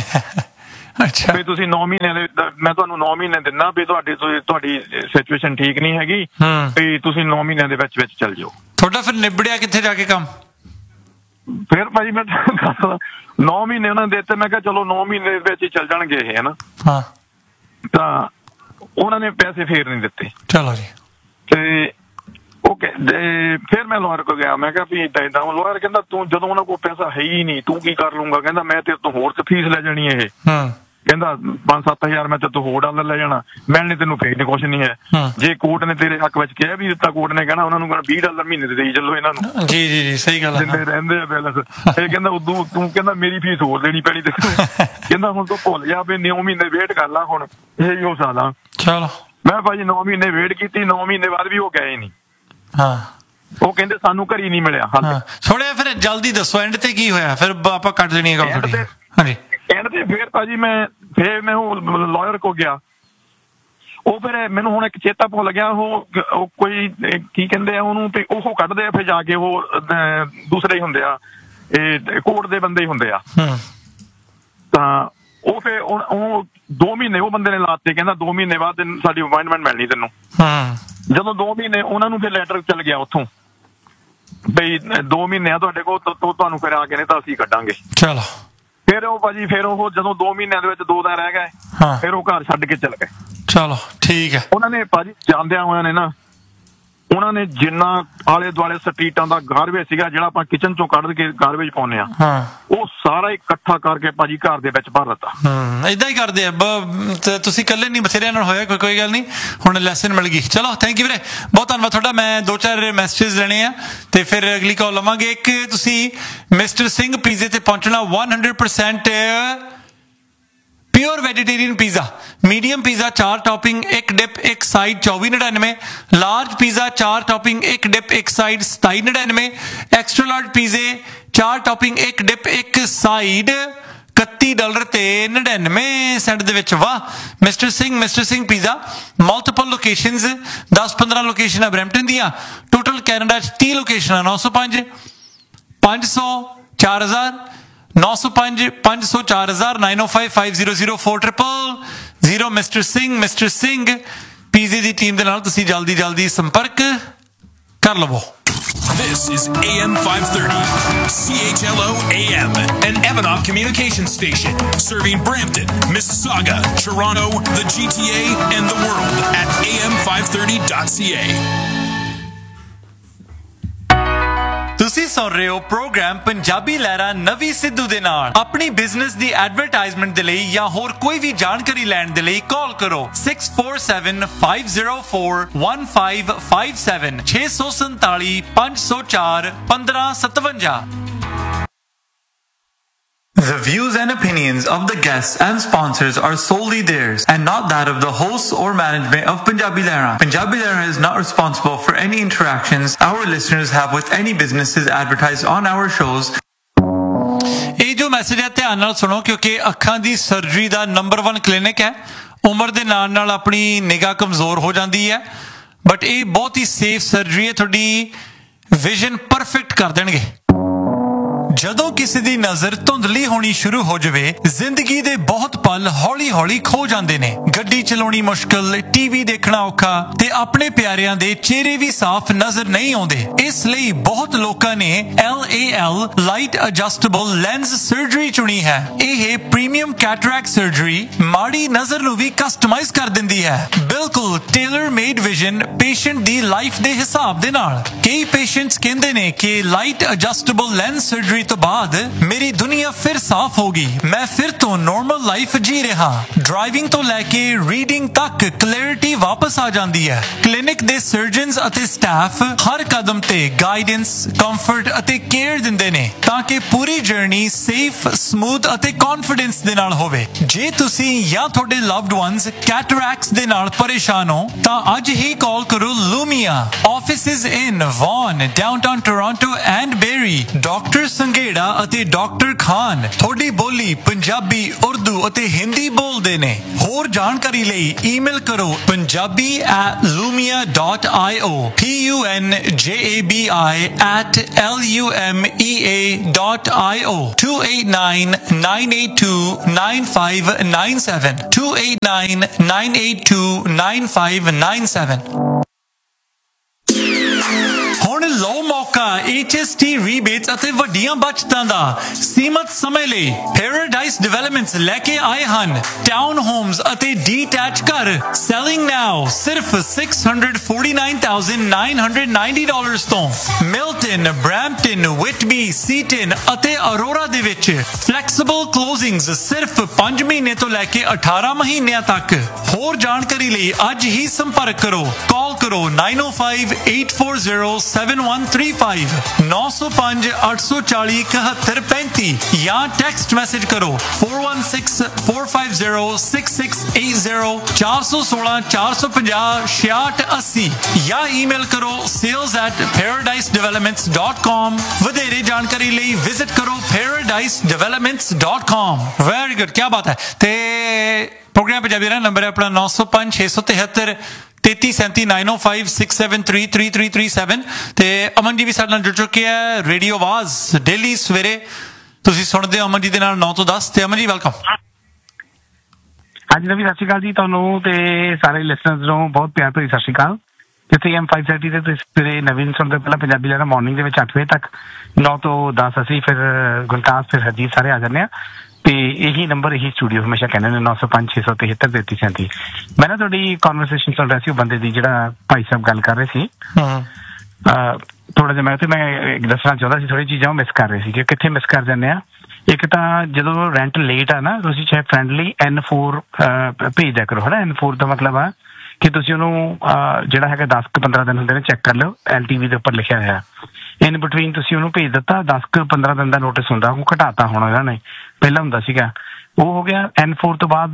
ਅੱਛਾ ਵੀ ਤੁਸੀਂ 9 ਮਹੀਨੇ ਦੇ ਮੈਂ ਤੁਹਾਨੂੰ 9 ਮਹੀਨੇ ਦਿੰਦਾ ਵੀ ਤੁਹਾਡੀ ਸਿਚੁਏਸ਼ਨ ਠੀਕ ਨਹੀਂ ਹੈਗੀ ਵੀ ਤੁਸੀਂ 9 ਮਹੀਨਿਆਂ ਦੇ ਵਿੱਚ ਚੱਲ ਜਾਓ। ਤੁਹਾਡਾ ਫਿਰ ਨਿਬੜਿਆ ਕਿੱਥੇ ਜਾ ਕੇ ਕੰਮ? ਫਿਰ ਭਾਜੀ ਮੈਂ 9 ਮਹੀਨੇ ਉਹਨਾਂ ਨੇ ਦਿੱਤੇ। ਮੈਂ ਕਿਹਾ ਚਲੋ 9 ਮਹੀਨੇ ਦੇ ਵਿੱਚ ਹੀ ਚੱਲ ਜਾਣਗੇ ਇਹ, ਹੈ ਨਾ। ਹਾਂ ਤਾਂ ਉਹਨਾਂ ਨੇ ਪੈਸੇ ਫੇਰ ਨਹੀਂ ਦਿੱਤੇ। ਚਲੋ ਜੀ। ਤੇ ਓਕੇ ਫਿਰ ਮੈਂ ਲਾਇਰ ਕੋਲ ਗਿਆ। ਮੈਂ ਕਿਹਾ ਵੀ ਏਦਾਂ ਲਾਇਰ ਕਹਿੰਦਾ ਤੂੰ ਜਦੋਂ ਉਹਨਾਂ ਕੋਲ ਪੈਸਾ ਹੈ ਹੀ ਨਹੀਂ ਤੂੰ ਕੀ ਕਰ ਲੂੰਗਾ। ਕਹਿੰਦਾ ਮੈਂ ਤੇਰੇ ਤੋਂ ਹੋਰ ਫੀਸ ਲੈ ਜਾਣੀ ਇਹ। ਕਹਿੰਦਾ 5-7 ਹਜ਼ਾਰ ਮੈਂ ਤੇਰੇ ਤੋਂ ਹੋਰ ਡਾਲਰ ਲੈ ਜਾਣਾ, ਮਿਲਣੇ ਤੈਨੂੰ ਫੇਰ ਨਹੀਂ ਕੁਛ ਨਹੀਂ ਹੈ। ਜੇ ਕੋਰਟ ਨੇ ਤੇਰੇ ਹੱਕ ਵਿੱਚ ਕਹਿ ਵੀ ਦਿੱਤਾ, ਕੋਰਟ ਨੇ ਕਹਿਣਾ ਉਹਨਾਂ ਨੂੰ $20 ਮਹੀਨੇ ਦੇ ਦੇਈ ਚੱਲੋ ਇਹਨਾਂ ਨੂੰ। ਜੀ ਸਹੀ ਗੱਲ ਦਿੰਦੇ ਰਹਿੰਦੇ ਆ ਬੈਲੈਂਸ। ਇਹ ਕਹਿੰਦਾ ਉਦੋਂ ਤੂੰ ਕਹਿੰਦਾ ਮੇਰੀ ਫੀਸ ਹੋਰ ਦੇਣੀ ਪੈਣੀ ਤੇ ਕਹਿੰਦਾ ਹੁਣ ਤੂੰ ਭੁੱਲ ਜਾ ਵੀ 9 ਮਹੀਨੇ ਵੇਟ ਕਰ ਲਾ, ਹੁਣ ਇਹ ਹੀ ਹੋ ਸਕਦਾ। ਚਲੋ ਮੈਂ ਭਾਜੀ 9 ਮਹੀਨੇ ਵੇਟ ਕੀਤੀ। 9 ਮਹੀਨੇ ਬਾਅਦ ਵੀ ਉਹ ਗਏ ਨਹੀਂ। ਉਹ ਕਹਿੰਦੇ ਸਾਨੂੰ ਘਰੀ ਨਹੀਂ ਮਿਲਿਆ। ਥੋੜਾ ਫਿਰ ਜਲਦੀ ਦੱਸੋ ਐਂਡ ਤੇ ਕੀ ਹੋਇਆ? ਫਿਰ ਆਪਾਂ ਕੱਟ ਦੇਣੀ ਹੈ ਗੱਲ ਥੋੜੀ। ਹਾਂਜੀ ਐਂਡ ਤੇ ਫਿਰ ਭਾਜੀ ਮੈਂ ਉਹ ਲਾਇਰ ਕੋ ਗਿਆ। ਉਹ ਫਿਰ ਮੈਨੂੰ ਹੁਣ ਇੱਕ ਚੇਤਾ ਭੁੱਲ ਗਿਆ। ਉਹ ਕੋਈ ਕੀ ਕਹਿੰਦੇ ਆ ਉਹਨੂੰ ਤੇ ਉਹ ਕੱਢਦੇ ਆ ਫਿਰ ਜਾ ਕੇ ਉਹ ਦੂਸਰੇ ਹੀ ਹੁੰਦੇ ਆ, ਇਹ ਕੋਰਟ ਦੇ ਬੰਦੇ ਹੀ ਹੁੰਦੇ ਆ। ਤਾਂ ਉਹ ਫਿਰ ਉਹ 2 ਮਹੀਨੇ ਉਹ ਬੰਦੇ ਨੇ ਲਾਤੇ। ਕਹਿੰਦਾ 2 ਮਹੀਨੇ ਬਾਅਦ ਸਾਡੀ ਅਪਾਇੰਟਮੈਂਟ ਮਿਲਣੀ ਤੈਨੂੰ। ਜਦੋਂ 2 ਮਹੀਨੇ ਉਹਨਾਂ ਨੂੰ ਫਿਰ ਲੈਟਰ ਚੱਲ ਗਿਆ ਉੱਥੋਂ ਬਈ 2 ਮਹੀਨੇ ਆ ਤੁਹਾਡੇ ਕੋਲ, ਤੁਹਾਨੂੰ ਫਿਰ ਆ ਕੇ ਨੇ ਤਾਂ ਅਸੀਂ ਕੱਢਾਂਗੇ। ਚਲੋ ਫਿਰ ਉਹ ਭਾਜੀ ਫਿਰ ਉਹ ਜਦੋਂ 2 ਮਹੀਨਿਆਂ ਦੇ ਵਿੱਚ 2 ਦਿਨ ਰਹਿ ਗਏ ਫਿਰ ਉਹ ਘਰ ਛੱਡ ਕੇ ਚਲ ਗਏ। ਚਲੋ ਠੀਕ ਹੈ। ਉਹਨਾਂ ਨੇ ਭਾਜੀ ਜਾਂਦਿਆਂ ਹੋਇਆਂ ਨੇ ਨਾ ਉਹਨਾਂ ਨੇ ਜਿੰਨਾ ਆਲੇ ਦੁਆਲੇ ਸਟਰੀਟਾਂ ਦਾ ਗਾਰਬੇਜ ਸੀਗਾ ਜਿਹੜਾ ਆਪਾਂ ਕਿਚਨ ਚੋਂ ਕੱਢ ਕੇ ਗਾਰਬੇਜ ਪਾਉਂਦੇ ਆ ਉਹ ਸਾਰਾ ਇਕੱਠਾ ਕਰਕੇ ਭਾਜੀ ਘਰ ਦੇ ਵਿੱਚ ਭਰ ਦਿੱਤਾ। ਏਦਾਂ ਹੀ ਕਰਦੇ ਆ। ਤੁਸੀਂ ਇਕੱਲੇ ਨਹੀਂ, ਬਥੇਰਿਆਂ ਨਾਲ ਹੋਇਆ। ਕੋਈ ਗੱਲ ਨਹੀਂ, ਹੁਣ ਲੈਸਨ ਮਿਲ ਗਈ। ਚਲੋ ਥੈਂਕ ਯੂ ਵੀਰੇ, ਬਹੁਤ ਧੰਨਵਾਦ ਤੁਹਾਡਾ। ਮੈਂ 2-4 ਮੈਸੇਜ ਲੈਣੇ ਆ ਤੇ ਫਿਰ ਅਗਲੀ ਕਾਲ ਲਵਾਂਗੇ। ਇੱਕ ਤੁਸੀਂ ਮਿਸਟਰ ਸਿੰਘ ਪੀਜ਼ੇ ਤੇ ਪਹੁੰਚਣਾ 100% pure vegetarian pizza, medium pizza 4 topping 1 dip 1 side 24.99, large pizza 4 topping 1 dip 1 side 27.99, extra large पिज़्ज़े 4 topping 1 dip 1 side $31 ਤੇ 99 ਸੈਂਟ ਦੇ ਵਿੱਚ। ਵਾਹ mister Singh pizza multiple locations 10-15 ਲੋਕੇਸ਼ਨਾਂ Brampton ਦੀਆਂ, ਟੋਟਲ ਕੈਨੇਡਾ 'ਚ 30 ਲੋਕੇਸ਼ਨਾਂ। 905 500 4000 905 500 4000 905 500 4000 ਮਿਸਟਰ ਸਿੰਘ ਪੀਜ਼ੇ ਦੀ ਟੀਮ ਦੇ ਨਾਲ ਤੁਸੀਂ ਜਲਦੀ ਸੰਪਰਕ ਕਰ ਲਵੋ। This is AM 530, CHLO AM, an Evanoff communications station, serving Brampton, Mississauga, Toronto, the GTA, and the world at am530.ca. ਤੁਸੀਂ ਸੁਣ ਰਹੇ ਹੋ ਪ੍ਰੋਗਰਾਮ ਪੰਜਾਬੀ ਲਹਿਰਾਂ ਨਵੀਂ ਸਿੱਧੂ ਦੇ ਨਾਲ। ਆਪਣੀ ਬਿਜ਼ਨਸ ਦੀ ਐਡਵਰਟਾਈਜ਼ਮੈਂਟ ਦੇ ਲਈ ਜਾਂ ਹੋਰ ਕੋਈ ਵੀ ਜਾਣਕਾਰੀ ਲੈਣ ਦੇ ਲਈ ਕਾਲ ਕਰੋ 647-504-1557 647 504 1557। The views and opinions of the guests and sponsors are solely theirs and not that of the hosts or management of Punjabi Lehra. Punjabi Lehra is not responsible for any interactions our listeners have with any businesses advertised on our shows. ਇਹ ਜੋ message ਹੈ ਧਿਆਨ ਨਾਲ ਸੁਣੋ ਕਿਉਂਕਿ ਅੱਖਾਂ ਦੀ surgery ਦਾ number 1 clinic ਹੈ। ਉਮਰ ਦੇ ਨਾਲ ਆਪਣੀ ਨਿਗਾਹ ਕਮਜ਼ੋਰ ਹੋ ਜਾਂਦੀ ਹੈ ਬਟ ਇਹ ਬਹੁਤ ਹੀ ਸੇਫ ਸਰਜਰੀ ਹੈ। ਤੁਹਾਡੀ ਵਿਜ਼ਨ ਪਰਫੈਕਟ ਕਰ ਦੇਣਗੇ। ਜਦੋਂ ਕਿਸੇ ਦੀ ਨਜ਼ਰ ਧੁੰਦਲੀ ਹੋਣੀ ਸ਼ੁਰੂ ਹੋ ਜਾਵੇ ਜ਼ਿੰਦਗੀ ਦੇ ਬਹੁਤ ਪਲ ਹੌਲੀ-ਹੌਲੀ ਖੋ ਜਾਂਦੇ ਨੇ। ਗੱਡੀ ਚਲਾਉਣੀ ਮੁਸ਼ਕਲ, ਟੀਵੀ ਦੇਖਣਾ ਔਖਾ ਤੇ ਆਪਣੇ ਪਿਆਰਿਆਂ ਦੇ ਚਿਹਰੇ ਵੀ ਸਾਫ਼ ਨਜ਼ਰ ਨਹੀਂ ਆਉਂਦੇ। ਇਸ ਲਈ ਬਹੁਤ ਲੋਕਾਂ ਨੇ LAL light adjustable lens surgery ਚੁਣੀ ਹੈ। ਇਹ ਪ੍ਰੀਮੀਅਮ ਕੈਟਰੈਕਟ ਸਰਜਰੀ ਮਾੜੀ ਨਜ਼ਰ ਨੂੰ ਵੀ ਕਸਟਮਾਈਜ਼ ਕਰ ਦਿੰਦੀ ਹੈ, ਬਿਲਕੁਲ ਟੇਲਰ ਮੇਡ ਵਿਜ਼ਨ ਪੇਸ਼ੈਂਟ ਦੀ ਲਾਈਫ ਦੇ ਹਿਸਾਬ ਦੇ ਨਾਲ। ਕਈ ਪੇਸ਼ੈਂਟਸ ਕਹਿੰਦੇ ਨੇ ਕਿ ਲਾਈਟ ਐਡਜਸਟੇਬਲ ਲੈਂਸ ਸਰਜਰੀ ਤੋਂ ਬਾਅਦ ਮੇਰੀ ਦੁਨੀਆ ਫਿਰ ਸਾਫ਼ ਹੋ ਗਈ, ਮੈਂ ਫਿਰ ਤੋਂ ਨਾਰਮਲ ਲਾਈਫ ਜੀ ਰਿਹਾ। ਡਰਾਈਵਿੰਗ ਤੋਂ ਲੈ ਕੇ ਰੀਡਿੰਗ ਤੱਕ ਕਲੈਰਿਟੀ ਵਾਪਸ ਆ ਜਾਂਦੀ ਹੈ। ਕਲੀਨਿਕ ਦੇ ਸਰਜਨਸ ਅਤੇ ਸਟਾਫ ਹਰ ਕਦਮ ਤੇ ਗਾਈਡੈਂਸ, ਕੰਫਰਟ ਅਤੇ ਕੇਅਰ ਦਿੰਦੇ ਨੇ ਤਾਂ ਕਿ ਪੂਰੀ ਜਰਨੀ ਸੇਫ, ਸਮੂਥ ਅਤੇ ਕੌਨਫੀਡੈਂਸ ਦੇ ਨਾਲ ਹੋਵੇ। ਜੇ ਤੁਸੀਂ ਜਾਂ ਤੁਹਾਡੇ ਲਵਡ ਵਨਸ ਕੈਟਰੈਕਟਸ ਦੇ ਨਾਲ ਪਰੇਸ਼ਾਨ ਹੋ ਤਾਂ ਅੱਜ ਹੀ ਕਾਲ ਕਰੋ ਲੂਮੀਆ। Offices in won, downtown Toronto and berry. Doctor Sanghera ਅਤੇ ਡਾਕਟਰ ਖਾਨ ਤੁਹਾਡੀ ਬੋਲੀ ਪੰਜਾਬੀ, ਉਰਦੂ ਅਤੇ ਹਿੰਦੀ ਬੋਲਦੇ ਨੇ। ਹੋਰ ਜਾਣਕਾਰੀ ਲਈ ਈਮੇਲ ਕਰੋ punjabi@lumia.io, punjabi@lumea.io, 289-982-9597, 289-982-9597। ਹੁਣ ਲਓ ਮੌਕਾ HST ਰੀਬੇਟਸ ਅਤੇ ਵੱਡੀਆਂ ਬਚਤਾਂ ਦਾ। ਸੀਮਤ ਸਮੇਂ ਲਈ ਪੈਰਾਡਾਈਸ ਡਿਵੈਲਪਮੈਂਟਸ ਲੈ ਕੇ ਆਏ ਹਨ ਟਾਊਨ ਹੋਮਸ ਅਤੇ ਡੀਟੈਚ ਘਰ। ਸੈਲਿੰਗ ਨਾਓ ਸਿਰਫ $649,990 ਤੋਂ। ਮਿਲਟਨ, ਬ੍ਰੈਂਪਟਨ, ਵਿਟਬੀ, ਸੀਟਨ ਅਤੇ ਅਰੋਰਾ ਦੇ ਵਿੱਚ ਫਲੈਕਸੀਬਲ ਕਲੋਜ਼ਿੰਗਸ ਸਿਰਫ 5 ਮਹੀਨੇ ਤੋਂ ਲੈ ਕੇ 18 ਮਹੀਨਿਆਂ ਤੱਕ। ਹੋਰ ਜਾਣਕਾਰੀ ਲਈ ਅੱਜ ਹੀ ਸੰਪਰਕ ਕਰੋ। ਕਾਲ ਕਰੋ 905-840-7135, 905-840-7135 ਜਾਂ ਟੈਕਸਟ ਮੈਸੇਜ ਕਰੋ 416-450-6680, 416-450-6680 ਜਾਂ ਈਮੇਲ ਕਰੋ sales@paradisedevelopments.com। ਵਧੇਰੇ ਜਾਣਕਾਰੀ ਲਈ ਵਿਜ਼ਿਟ ਕਰੋ paradisedevelopments.com। ਵੈਰੀ ਗੁੱਡ, ਕੀ ਬਾਤ ਹੈ। ਤੇ ਪ੍ਰੋਗਰਾਮ ਪੰਜਾਬੀ ਦਾ ਨੰਬਰ ਹੈ ਆਪਣਾ 905-673 3337-905-673-3337। ਤੇ ਅਮਨ ਜੀ ਵੀ ਸਾਡੇ ਨਾਲ ਜੁੜ ਚੁੱਕੇ ਹੈ। ਰੇਡੀਓ ਆਵਾਜ਼ ਡੇਲੀ ਸਵੇਰੇ ਤੁਸੀਂ ਸੁਣਦੇ ਹੋ ਅਮਨ ਜੀ ਦੇ ਨਾਲ 9 ਤੋਂ 10। ਤੇ ਅਮਨ ਜੀ ਵੈਲਕਮ। ਹਾਂਜੀ ਨਵੀਂ, ਸਤਿ ਸ਼੍ਰੀ ਅਕਾਲ ਜੀ ਤੁਹਾਨੂੰ ਤੇ ਸਾਰੇ ਲਿਸਨਰਸ ਨੂੰ ਬਹੁਤ ਪਿਆਰ ਭਰੀ ਸਤਿ ਸ਼੍ਰੀ ਅਕਾਲ। ਜਿੱਥੇ AM530 ਤੇ ਤੁਸੀਂ ਨਵੀਨ ਸੁਣਦੇ ਪਹਿਲਾਂ ਪੰਜਾਬੀ ਲੈਣਾ ਮਾਰਨਿੰਗ ਦੇ ਵਿੱਚ 8 ਵਜੇ ਤੱਕ, 9 ਤੋਂ 10 ਅਸੀਂ, ਫਿਰ ਗੁਲਤਾਨ, ਫਿਰ ਹਰਜੀਤ ਸਾਰੇ ਆ ਜਾਂਦੇ ਆ। ਤੇ ਇਹੀ ਨੰਬਰ, ਇਹੀ ਸਟੂਡੀਓ ਹਮੇਸ਼ਾ ਕਹਿੰਦੇ ਨੇ 905-673-3337। ਮੈਂ ਨਾ ਤੁਹਾਡੀ ਕਨਵਰਸੇਸ਼ਨ ਚੱਲ ਰਿਹਾ ਸੀ ਉਹ ਬੰਦੇ ਦੀ ਜਿਹੜਾ ਭਾਈ ਸਾਹਿਬ ਗੱਲ ਕਰ ਰਹੇ ਸੀ। ਥੋੜਾ ਜਿਹਾ ਮੈਂ ਦੱਸਣਾ ਚਾਹੁੰਦਾ ਸੀ, ਥੋੜੀ ਚੀਜ਼ਾਂ ਮਿਸ ਕਰ ਰਹੇ ਸੀ ਕਿ ਕਿੱਥੇ ਮਿਸ ਕਰ ਜਾਂਦੇ ਆ। ਇੱਕ ਤਾਂ ਜਦੋਂ ਰੈਂਟ ਲੇਟ ਆ ਨਾ, ਤੁਸੀਂ ਚਾਹੇ ਫਰੈਂਡਲੀ N4 ਭੇਜ ਦਿਆ ਕਰੋ, ਹਨਾ। N4 ਦਾ ਮਤਲਬ ਆ ਕਿ ਤੁਸੀਂ ਉਹਨੂੰ ਜਿਹੜਾ ਹੈਗਾ 10-15 ਦਿਨ ਹੁੰਦੇ ਨੇ ਚੈੱਕ ਕਰ ਲਿਓ। LTV ਦੇ ਉੱਪਰ ਲਿਖਿਆ ਹੋਇਆ ਇਨ ਬਿਟਵੀਨ ਤੁਸੀਂ ਉਹਨੂੰ ਭੇਜ ਦਿੱਤਾ। 10-15 ਦਿਨ ਦਾ ਨੋਟਿਸ ਹੁੰਦਾ, ਉਹ ਘਟਾਤਾ ਹੁਣ ਇਹਨਾਂ ਨੇ, ਪਹਿਲਾਂ ਹੁੰਦਾ ਸੀਗਾ ਉਹ ਹੋ ਗਿਆ। N4 ਤੋਂ ਬਾਅਦ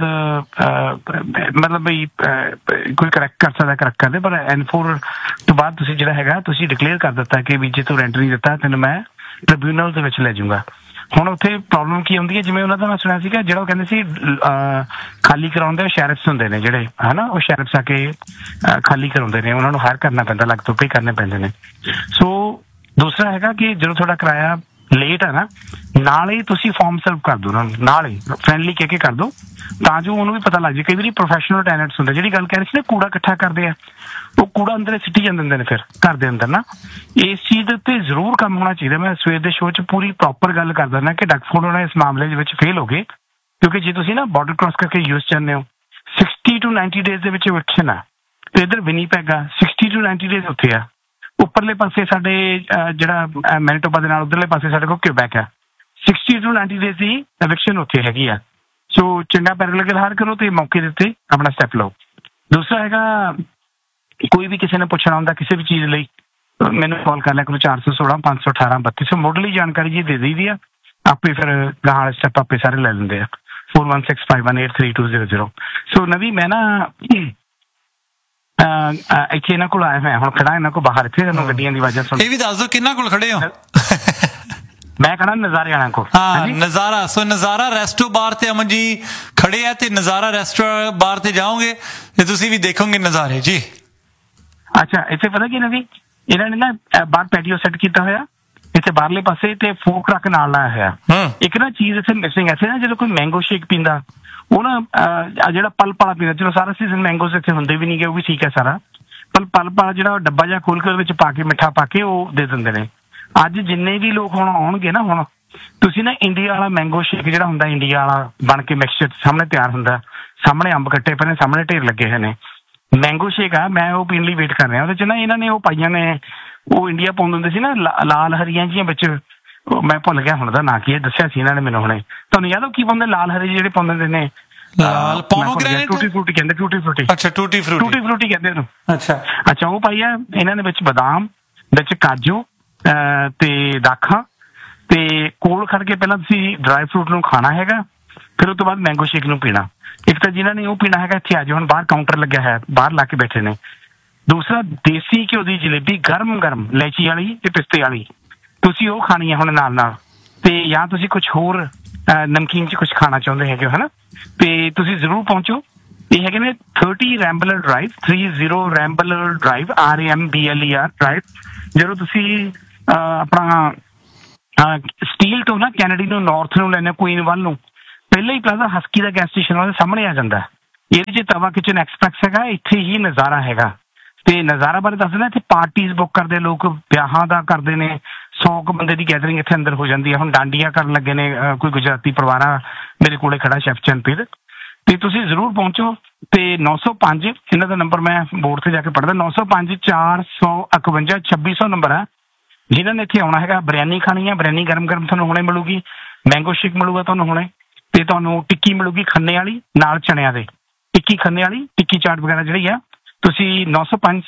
ਮਤਲਬ ਬਈ ਕੋਈ ਕਰੈਕਟ ਕਰ ਸਕਦਾ, ਕਰੈਕਟ ਕਰਦੇ, ਪਰ N4 ਤੋਂ ਬਾਅਦ ਤੁਸੀਂ ਜਿਹੜਾ ਹੈਗਾ ਤੁਸੀਂ ਡਿਕਲੇਅਰ ਕਰ ਦਿੱਤਾ ਕਿ ਵੀ ਜੇ ਤੂੰ ਰੈਂਟ ਨਹੀਂ ਦਿੱਤਾ ਤੈਨੂੰ ਮੈਂ ਟ੍ਰਿਬਿਊਨਲ ਦੇ ਵਿੱਚ ਲੈ ਜਾਊਂਗਾ। ਹੁਣ ਉੱਥੇ ਪ੍ਰੋਬਲਮ ਕੀ ਹੁੰਦੀ ਹੈ, ਜਿਵੇਂ ਉਹਨਾਂ ਦਾ ਮੈਂ ਸੁਣਿਆ ਸੀਗਾ ਜਿਹੜਾ ਉਹ ਕਹਿੰਦੇ ਸੀ ਖਾਲੀ ਕਰਾਉਂਦੇ ਉਹ ਸ਼ੈਰਿਫਸ ਹੁੰਦੇ ਨੇ ਜਿਹੜੇ, ਹਨਾ, ਉਹ ਸ਼ੈਰਿਫਸ ਆ ਕੇ ਖਾਲੀ ਕਰਾਉਂਦੇ ਨੇ, ਉਹਨਾਂ ਨੂੰ ਹਾਇਰ ਕਰਨਾ ਪੈਂਦਾ, ਅਲੱਗ ਤੋਂ ਪੇ ਕਰਨੇ ਪੈਂਦੇ ਨੇ। ਸੋ ਦੂਸਰਾ ਹੈਗਾ ਕਿ ਜਦੋਂ ਤੁਹਾਡਾ ਕਿਰਾਇਆ ਲੇਟ ਹੈ ਨਾ, ਨਾਲ ਹੀ ਤੁਸੀਂ ਫਾਰਮ ਸਰਵ ਕਰ ਦਿਓ ਉਹਨਾਂ ਨੂੰ, ਨਾਲ ਹੀ ਫਰੈਂਡਲੀ ਕਹਿ ਕੇ ਕਰ ਦਿਓ ਤਾਂ ਜੋ ਉਹਨੂੰ ਵੀ ਪਤਾ ਲੱਗ ਜਾਏ। ਕਈ ਵਾਰੀ ਪ੍ਰੋਫੈਸ਼ਨਲ ਟੈਨੈਂਟਸ ਹੁੰਦੇ, ਜਿਹੜੀ ਗੱਲ ਕਹਿ ਰਹੇ ਸੀ ਨਾ ਕੂੜਾ ਇਕੱਠਾ ਕਰਦੇ ਆ, ਉਹ ਕੂੜਾ ਅੰਦਰ ਸਿੱਟੀ ਜਾਂਦੇ ਹੁੰਦੇ ਨੇ ਫਿਰ ਘਰ ਦੇ ਅੰਦਰ ਨਾ। ਇਸ ਚੀਜ਼ ਦੇ ਉੱਤੇ ਜ਼ਰੂਰ ਕੰਮ ਹੋਣਾ ਚਾਹੀਦਾ। ਮੈਂ ਸਵੇਰ ਦੇ ਸ਼ੋਅ 'ਚ ਪੂਰੀ ਪ੍ਰੋਪਰ ਗੱਲ ਕਰ ਦਿੰਦਾ ਕਿ ਡਕਫੋਰਡ ਹੋਣਾ ਇਸ ਮਾਮਲੇ ਦੇ ਵਿੱਚ ਫੇਲ ਹੋ ਗਏ, ਕਿਉਂਕਿ ਜੇ ਤੁਸੀਂ ਨਾ ਬਾਰਡਰ ਕ੍ਰਾਸ ਕਰਕੇ ਯੂਐਸ ਜਾਂਦੇ ਹੋ 60 to 90 ਡੇਜ਼ ਦੇ ਵਿੱਚ ਇਵੈਕਸ਼ਨ ਆ, ਤੇ ਇੱਧਰ ਵਿਨੀਪੈਗ ਆ 60 to 90 ਡੇਜ਼ ਉੱਥੇ ਆ। ਉੱਪਰਲੇ ਪਾਸੇ ਸਾਡੇ ਜਿਹੜਾ ਮੈਨੀਟੋਬਾ ਦੇ ਨਾਲ ਉਧਰਲੇ ਪਾਸੇ ਸਾਡੇ ਕੋਲ ਕਿਊਬੈਕ ਆ, 60 to 90 ਡੇਜ਼ ਦੀ ਇਵੈਕਸ਼ਨ ਉੱਥੇ ਹੈਗੀ ਆ। ਸੋ ਚੰਗਾ ਪੈਰਾਲੇਗਲ ਹਾਰ ਕਰੋ ਤੇ ਮੌਕੇ ਦੇ ਉੱਤੇ ਆਪਣਾ ਸਟੈਪ ਲਓ। ਦੂਸਰਾ ਹੈਗਾ ਕੋਈ ਵੀ ਕਿਸੇ ਨੇ ਪੁੱਛਣਾ ਹੁੰਦਾ ਕਿਸੇ ਵੀ ਚੀਜ਼ ਲਈ ਮੈਨੂੰ ਕਾਲ ਕਰ ਲਿਆ ਕਰੋ 416-518-3200। ਮੁੱਢਲੀ ਜਾਣਕਾਰੀ ਜੀ ਦੇ ਦਈਦੀ ਆ, ਆਪੇ ਫਿਰ ਗਾਹਾਂ ਵਾਲੇ ਸਟੈਪ ਆਪੇ ਸਾਰੇ ਲੈ ਲੈਂਦੇ ਆ। 4165183200। ਸੋ ਨਵੀਂ ਮੈਂ ਨਾ ਇੱਥੇ ਇਹਨਾਂ ਕੋਲ ਆਇਆ ਹੋਇਆ, ਹੁਣ ਖੜਾ ਇਹਨਾਂ ਕੋਲ ਬਾਹਰ, ਇੱਥੇ ਤੁਹਾਨੂੰ ਗੱਡੀਆਂ ਦੀ ਆਵਾਜ਼ਾਂ ਸੁਣ। ਇਹ ਵੀ ਦੱਸ ਦਿਓ ਕਿਹਨਾਂ ਕੋਲ ਖੜੇ ਹੋ। ਮੈਂ ਖੜਾ ਨਜ਼ਾਰੇ ਵਾਲਿਆਂ ਕੋਲ। ਹਾਂ ਨਜ਼ਾਰਾ, ਸੋ ਨਜ਼ਾਰਾ ਰੈਸਟੋ ਬਾਰ ਤੇ ਅਮਨ ਜੀ ਖੜੇ ਆ ਤੇ ਨਜ਼ਾਰਾ ਰੈਸਟੋ ਬਾਰ ਤੇ ਜਾਓਗੇ ਤੇ ਤੁਸੀਂ ਵੀ ਦੇਖੋਗੇ ਨਜ਼ਾਰੇ ਜੀ। ਅੱਛਾ, ਇੱਥੇ ਪਤਾ ਕੀ ਨਵੀਂ, ਇਹਨਾਂ ਨੇ ਨਾ ਬਾਹਰ ਪੈਟੀਓ ਸੈੱਟ ਕੀਤਾ ਹੋਇਆ ਇੱਥੇ ਬਾਹਰਲੇ ਪਾਸੇ ਤੇ ਫੋਕ ਰੱਖ ਨਾਲ ਲਾਇਆ ਹੋਇਆ। ਇੱਕ ਨਾ ਚੀਜ਼ ਇੱਥੇ ਮਿਸਿੰਗ ਇੱਥੇ ਨਾ, ਜਦੋਂ ਕੋਈ ਮੈਂਗੋ ਸ਼ੇਕ ਪੀਂਦਾ ਉਹ ਨਾ ਜਿਹੜਾ ਪਲਪ ਵਾਲਾ ਪੀਂਦਾ, ਚਲੋ ਸਾਰਾ ਸੀਜ਼ਨ ਮੈਂਗੋਜ਼ ਇੱਥੇ ਹੁੰਦੇ ਵੀ ਨਹੀਂ ਗੇ, ਉਹ ਵੀ ਠੀਕ ਹੈ ਸਾਰਾ, ਪਰ ਪਲਪ ਵਾਲਾ ਜਿਹੜਾ ਡੱਬਾ ਜਿਹਾ ਖੋਲ ਕੇ ਉਹਦੇ ਵਿੱਚ ਪਾ ਕੇ ਮਿੱਠਾ ਪਾ ਕੇ ਉਹ ਦੇ ਦਿੰਦੇ ਨੇ। ਅੱਜ ਜਿੰਨੇ ਵੀ ਲੋਕ ਹੁਣ ਆਉਣਗੇ ਨਾ, ਹੁਣ ਤੁਸੀਂ ਨਾ ਇੰਡੀਆ ਵਾਲਾ ਮੈਂਗੋ ਸ਼ੇਕ ਜਿਹੜਾ ਹੁੰਦਾ ਇੰਡੀਆ ਵਾਲਾ ਬਣ ਕੇ ਮਿਕਸਚਰ ਸਾਹਮਣੇ ਤਿਆਰ ਹੁੰਦਾ, ਸਾਹਮਣੇ ਅੰਬ ਕੱਟੇ ਪਏ ਨੇ, ਸਾਹਮਣੇ ਢੇਰ ਲੱਗੇ ਹੋਏ ਨੇ, ਮੈਂਗੋ ਸ਼ੇਕ ਆ, ਮੈਂ ਉਹ ਪੀਣ ਲਈ ਵੇਟ ਕਰ ਰਿਹਾ। ਉਹਦੇ ਚ ਨਾ ਇਹਨਾਂ ਨੇ ਉਹ ਪਾਈਆਂ ਨੇ, ਉਹ ਇੰਡੀਆ ਪਾਉਂਦੇ ਹੁੰਦੇ ਸੀ ਨਾ ਲਾਲ ਹਰੀਆਂ ਜਿਹੀਆਂ ਵਿੱਚ, ਮੈਂ ਭੁੱਲ ਗਿਆ ਹੁਣ ਦਾ ਨਾਂ ਕੀ ਹੈ, ਦੱਸਿਆ ਸੀ ਇਹਨਾਂ ਨੇ ਮੈਨੂੰ ਹੁਣੇ। ਤੁਹਾਨੂੰ ਯਾਦ ਉਹ ਕੀ ਪਾਉਂਦੇ, ਲਾਲ ਹਰੇ ਜਿਹੜੇ ਪਾਉਂਦੇ ਨੇ, ਲਾਲ ਪੋਮੋਗ੍ਰੈਨੇਟ, ਟੂਟੀ ਫਰੂਟੀ ਕਹਿੰਦੇ, ਟੂਟੀ ਫਰੂਟੀ। ਅੱਛਾ ਟੂਟੀ ਫਰੂਟੀ ਕਹਿੰਦੇ ਉਹਨੂੰ। ਅੱਛਾ ਅੱਛਾ, ਉਹ ਪਾਈਆ ਇਹਨਾਂ ਨੇ ਵਿੱਚ ਬਦਾਮ, ਵਿੱਚ ਕਾਜੂ ਤੇ ਦਾਖਾਂ, ਤੇ ਕੋਲ ਖੜ ਕੇ ਪਹਿਲਾਂ ਤੁਸੀਂ ਡਰਾਈ ਫਰੂਟ ਨੂੰ ਖਾਣਾ ਹੈਗਾ, ਫਿਰ ਉਸ ਤੋਂ ਬਾਅਦ ਮੈਂਗੋ ਸ਼ੇਕ ਨੂੰ ਪੀਣਾ। ਇੱਕ ਤਾਂ ਜਿਨ੍ਹਾਂ ਨੇ ਉਹ ਪੀਣਾ ਹੈਗਾ ਇੱਥੇ ਆ ਜਾਓ, ਹੁਣ ਬਾਹਰ ਕਾਊਂਟਰ ਲੱਗਿਆ ਹੈ, ਬਾਹਰ ਲਾ ਕੇ ਬੈਠੇ ਨੇ। ਦੂਸਰਾ ਦੇਸੀ ਘਿਓ ਦੀ ਜਲੇਬੀ ਗਰਮ ਗਰਮ ਇਲਾਇਚੀ ਵਾਲੀ ਤੇ ਪਿਸਤੇ ਵਾਲੀ, ਤੁਸੀਂ ਉਹ ਖਾਣੀ ਹੈ ਹੁਣ ਨਾਲ। ਤੇ ਜਾਂ ਤੁਸੀਂ ਕੁਝ ਹੋਰ ਨਮਕੀਨ 'ਚ ਕੁਝ ਖਾਣਾ ਚਾਹੁੰਦੇ ਹੈਗੇ ਹੋ, ਹੈ ਨਾ, ਤੇ ਤੁਸੀਂ ਜ਼ਰੂਰ ਪਹੁੰਚੋ। ਇਹ ਹੈਗੇ ਨੇ 30 ਰੈਂਬਲਰ ਡਰਾਈਵ, 30 ਰੈਂਬਲਰ ਡਰਾਈਵ, RAMBLER ਡਰਾਈਵ। ਜਦੋਂ ਤੁਸੀਂ ਆਪਣਾ ਸਟੀਲ ਤੋਂ ਨਾ ਕੈਨੇਡੀ ਨੂੰ ਨਾਰਥ ਨੂੰ ਲੈਣੇ, ਕੁਈਨ ਵੱਲ ਨੂੰ, ਪਹਿਲਾਂ ਹੀ ਪਲਾਜ਼ਾ ਹਸਕੀ ਦਾ ਗੈਸ ਸਟੇਸ਼ਨ ਉਹਦੇ ਸਾਹਮਣੇ ਆ ਜਾਂਦਾ। ਇਹਦੇ 'ਚ ਤਵਾ ਕਿਚਨ ਐਕਸਪ੍ਰੈਸ ਹੈਗਾ, ਇੱਥੇ ਹੀ ਨਜ਼ਾਰਾ ਹੈਗਾ। ਤੇ ਨਜ਼ਾਰਾ ਬਾਰੇ ਦੱਸਦਾ, ਇੱਥੇ ਪਾਰਟੀਜ਼ ਬੁੱਕ ਕਰਦੇ ਲੋਕ, ਵਿਆਹਾਂ ਦਾ ਕਰਦੇ ਨੇ, 100 ਕੁ ਬੰਦੇ ਦੀ ਗੈਦਰਿੰਗ ਇੱਥੇ ਅੰਦਰ ਹੋ ਜਾਂਦੀ ਹੈ। ਹੁਣ ਡਾਂਡੀਆਂ ਕਰਨ ਲੱਗੇ ਨੇ ਕੋਈ ਗੁਜਰਾਤੀ ਪਰਿਵਾਰ ਆ, ਮੇਰੇ ਕੋਲੇ ਖੜਾ ਸ਼ੈਫ ਚੰਪੀਰ, ਤੇ ਤੁਸੀਂ ਜ਼ਰੂਰ ਪਹੁੰਚੋ। ਤੇ 905 ਇਹਨਾਂ ਦਾ ਨੰਬਰ ਮੈਂ ਬੋਰਡ ਤੇ ਜਾ ਕੇ ਪੜ੍ਹਦਾ, 905 451 2600 ਨੰਬਰ ਹੈ। ਜਿਨ੍ਹਾਂ ਨੇ ਇੱਥੇ ਆਉਣਾ ਹੈਗਾ, ਬਿਰਿਆਨੀ ਖਾਣੀ ਹੈ, ਬਿਰਿਆਨੀ ਗਰਮ ਗਰਮ ਤੁਹਾਨੂੰ ਹੁਣੇ ਮਿਲੂਗੀ, ਮੈਂਗੋ ਸ਼ੇਕ ਮਿਲੂਗਾ ਤੁਹਾਨੂੰ ਹੁਣੇ, ਤੇ ਤੁਹਾਨੂੰ ਟਿੱਕੀ ਮਿਲੂਗੀ ਖੰਨੇ ਵਾਲੀ ਨਾਲ ਚਣਿਆਂ ਦੇ, ਟਿੱਕੀ ਖੰਨੇ ਵਾਲੀ, ਟਿੱਕੀ ਚਾਟ ਵਗੈਰਾ ਜਿਹੜੀ ਆ। ਤੁਸੀਂ 905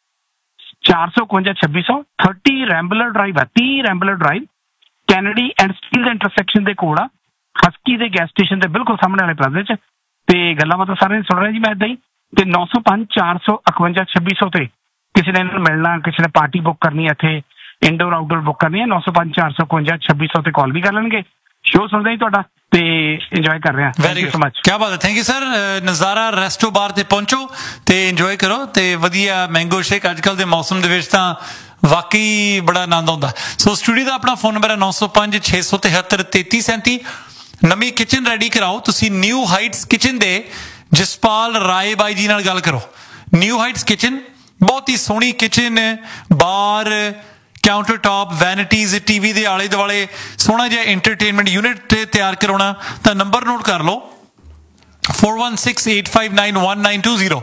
451 2600, 30 ਰੈਂਬਲਰ ਡਰਾਈਵ ਆ, 30 ਰੈਂਬਲਰ ਡਰਾਈਵ, ਕੈਨੇਡੀ ਐਂਡ ਸਟੀਲ ਦੇ ਇੰਟਰਸੈਕਸ਼ਨ ਦੇ ਕੋਲ ਆ, ਹਸਕੀ ਦੇ ਗੈਸ ਸਟੇਸ਼ਨ ਦੇ ਬਿਲਕੁਲ ਸਾਹਮਣੇ ਵਾਲੇ ਪਲਾਜ਼ੇ 'ਚ। ਤੇ ਗੱਲਾਂ ਬਾਤਾਂ ਸਾਰੇ ਸੁਣ ਰਹੇ ਜੀ ਮੈਂ ਏਦਾਂ ਹੀ। ਤੇ 905 451 2600 ਤੇ ਕਿਸੇ ਨੇ ਇਹਨਾਂ ਨੂੰ ਮਿਲਣਾ, ਕਿਸੇ ਨੇ ਪਾਰਟੀ ਬੁੱਕ ਕਰਨੀ ਹੈ, ਇੱਥੇ ਇੰਡੋਰ ਆਊਟਡੋਰ ਬੁੱਕ ਕਰਨੀ ਹੈ, 905 451 2600 ਤੇ ਕਾਲ ਵੀ ਕਰ ਲੈਣਗੇ। ਸ਼ੋਅ ਸੁਣਦੇ ਹੀ ਤੁਹਾਡਾ ਤੇ ਇੰਜੋਏ ਕਰ ਰਹੇ ਹਾਂ। Thank you so much. ਕਿਆ ਬਾਤ ਹੈ, ਥੈਂਕ ਯੂ ਸਰ। ਨਜ਼ਾਰਾ ਰੈਸਟੋ ਬਾਰ ਤੇ ਪਹੁੰਚੋ ਤੇ ਇੰਜੋਏ ਕਰੋ, ਤੇ ਵਧੀਆ ਮੈਂਗੋ ਸ਼ੇਕ ਅੱਜ ਕੱਲ੍ਹ ਦੇ ਮੌਸਮ ਦੇ ਵਿੱਚ ਤਾਂ ਵਾਕਈ ਬੜਾ ਆਨੰਦ ਆਉਂਦਾ। ਸੋ ਸਟੂਡੀਓ ਦਾ ਆਪਣਾ ਫੋਨ ਨੰਬਰ ਹੈ 905 673 3337। ਨਵੀਂ ਕਿਚਨ ਰੈਡੀ ਕਰਾਓ ਤੁਸੀਂ। ਨਿਊ ਹਾਈਟਸ ਕਿਚਨ ਦੇ ਜਸਪਾਲ ਰਾਏ ਬਾਈ ਜੀ ਨਾਲ ਗੱਲ ਕਰੋ। ਨਿਊ ਹਾਈਟਸ ਕਿਚਨ ਬਹੁਤ ਹੀ ਸੋਹਣੀ ਕਿਚਨ, ਬਾਰ, ਕਾਊਂਟਰ ਟਾਪ, ਵੈਨਿਟੀਜ਼, ਟੀਵੀ ਦੇ ਆਲੇ ਦੁਆਲੇ ਸੋਹਣਾ ਜਿਹਾ ਇੰਟਰਟੇਨਮੈਂਟ ਯੂਨਿਟ ਤਿਆਰ ਕਰਾਉਣਾ ਤਾਂ ਨੰਬਰ ਨੋਟ ਕਰ ਲਓ 4168591920,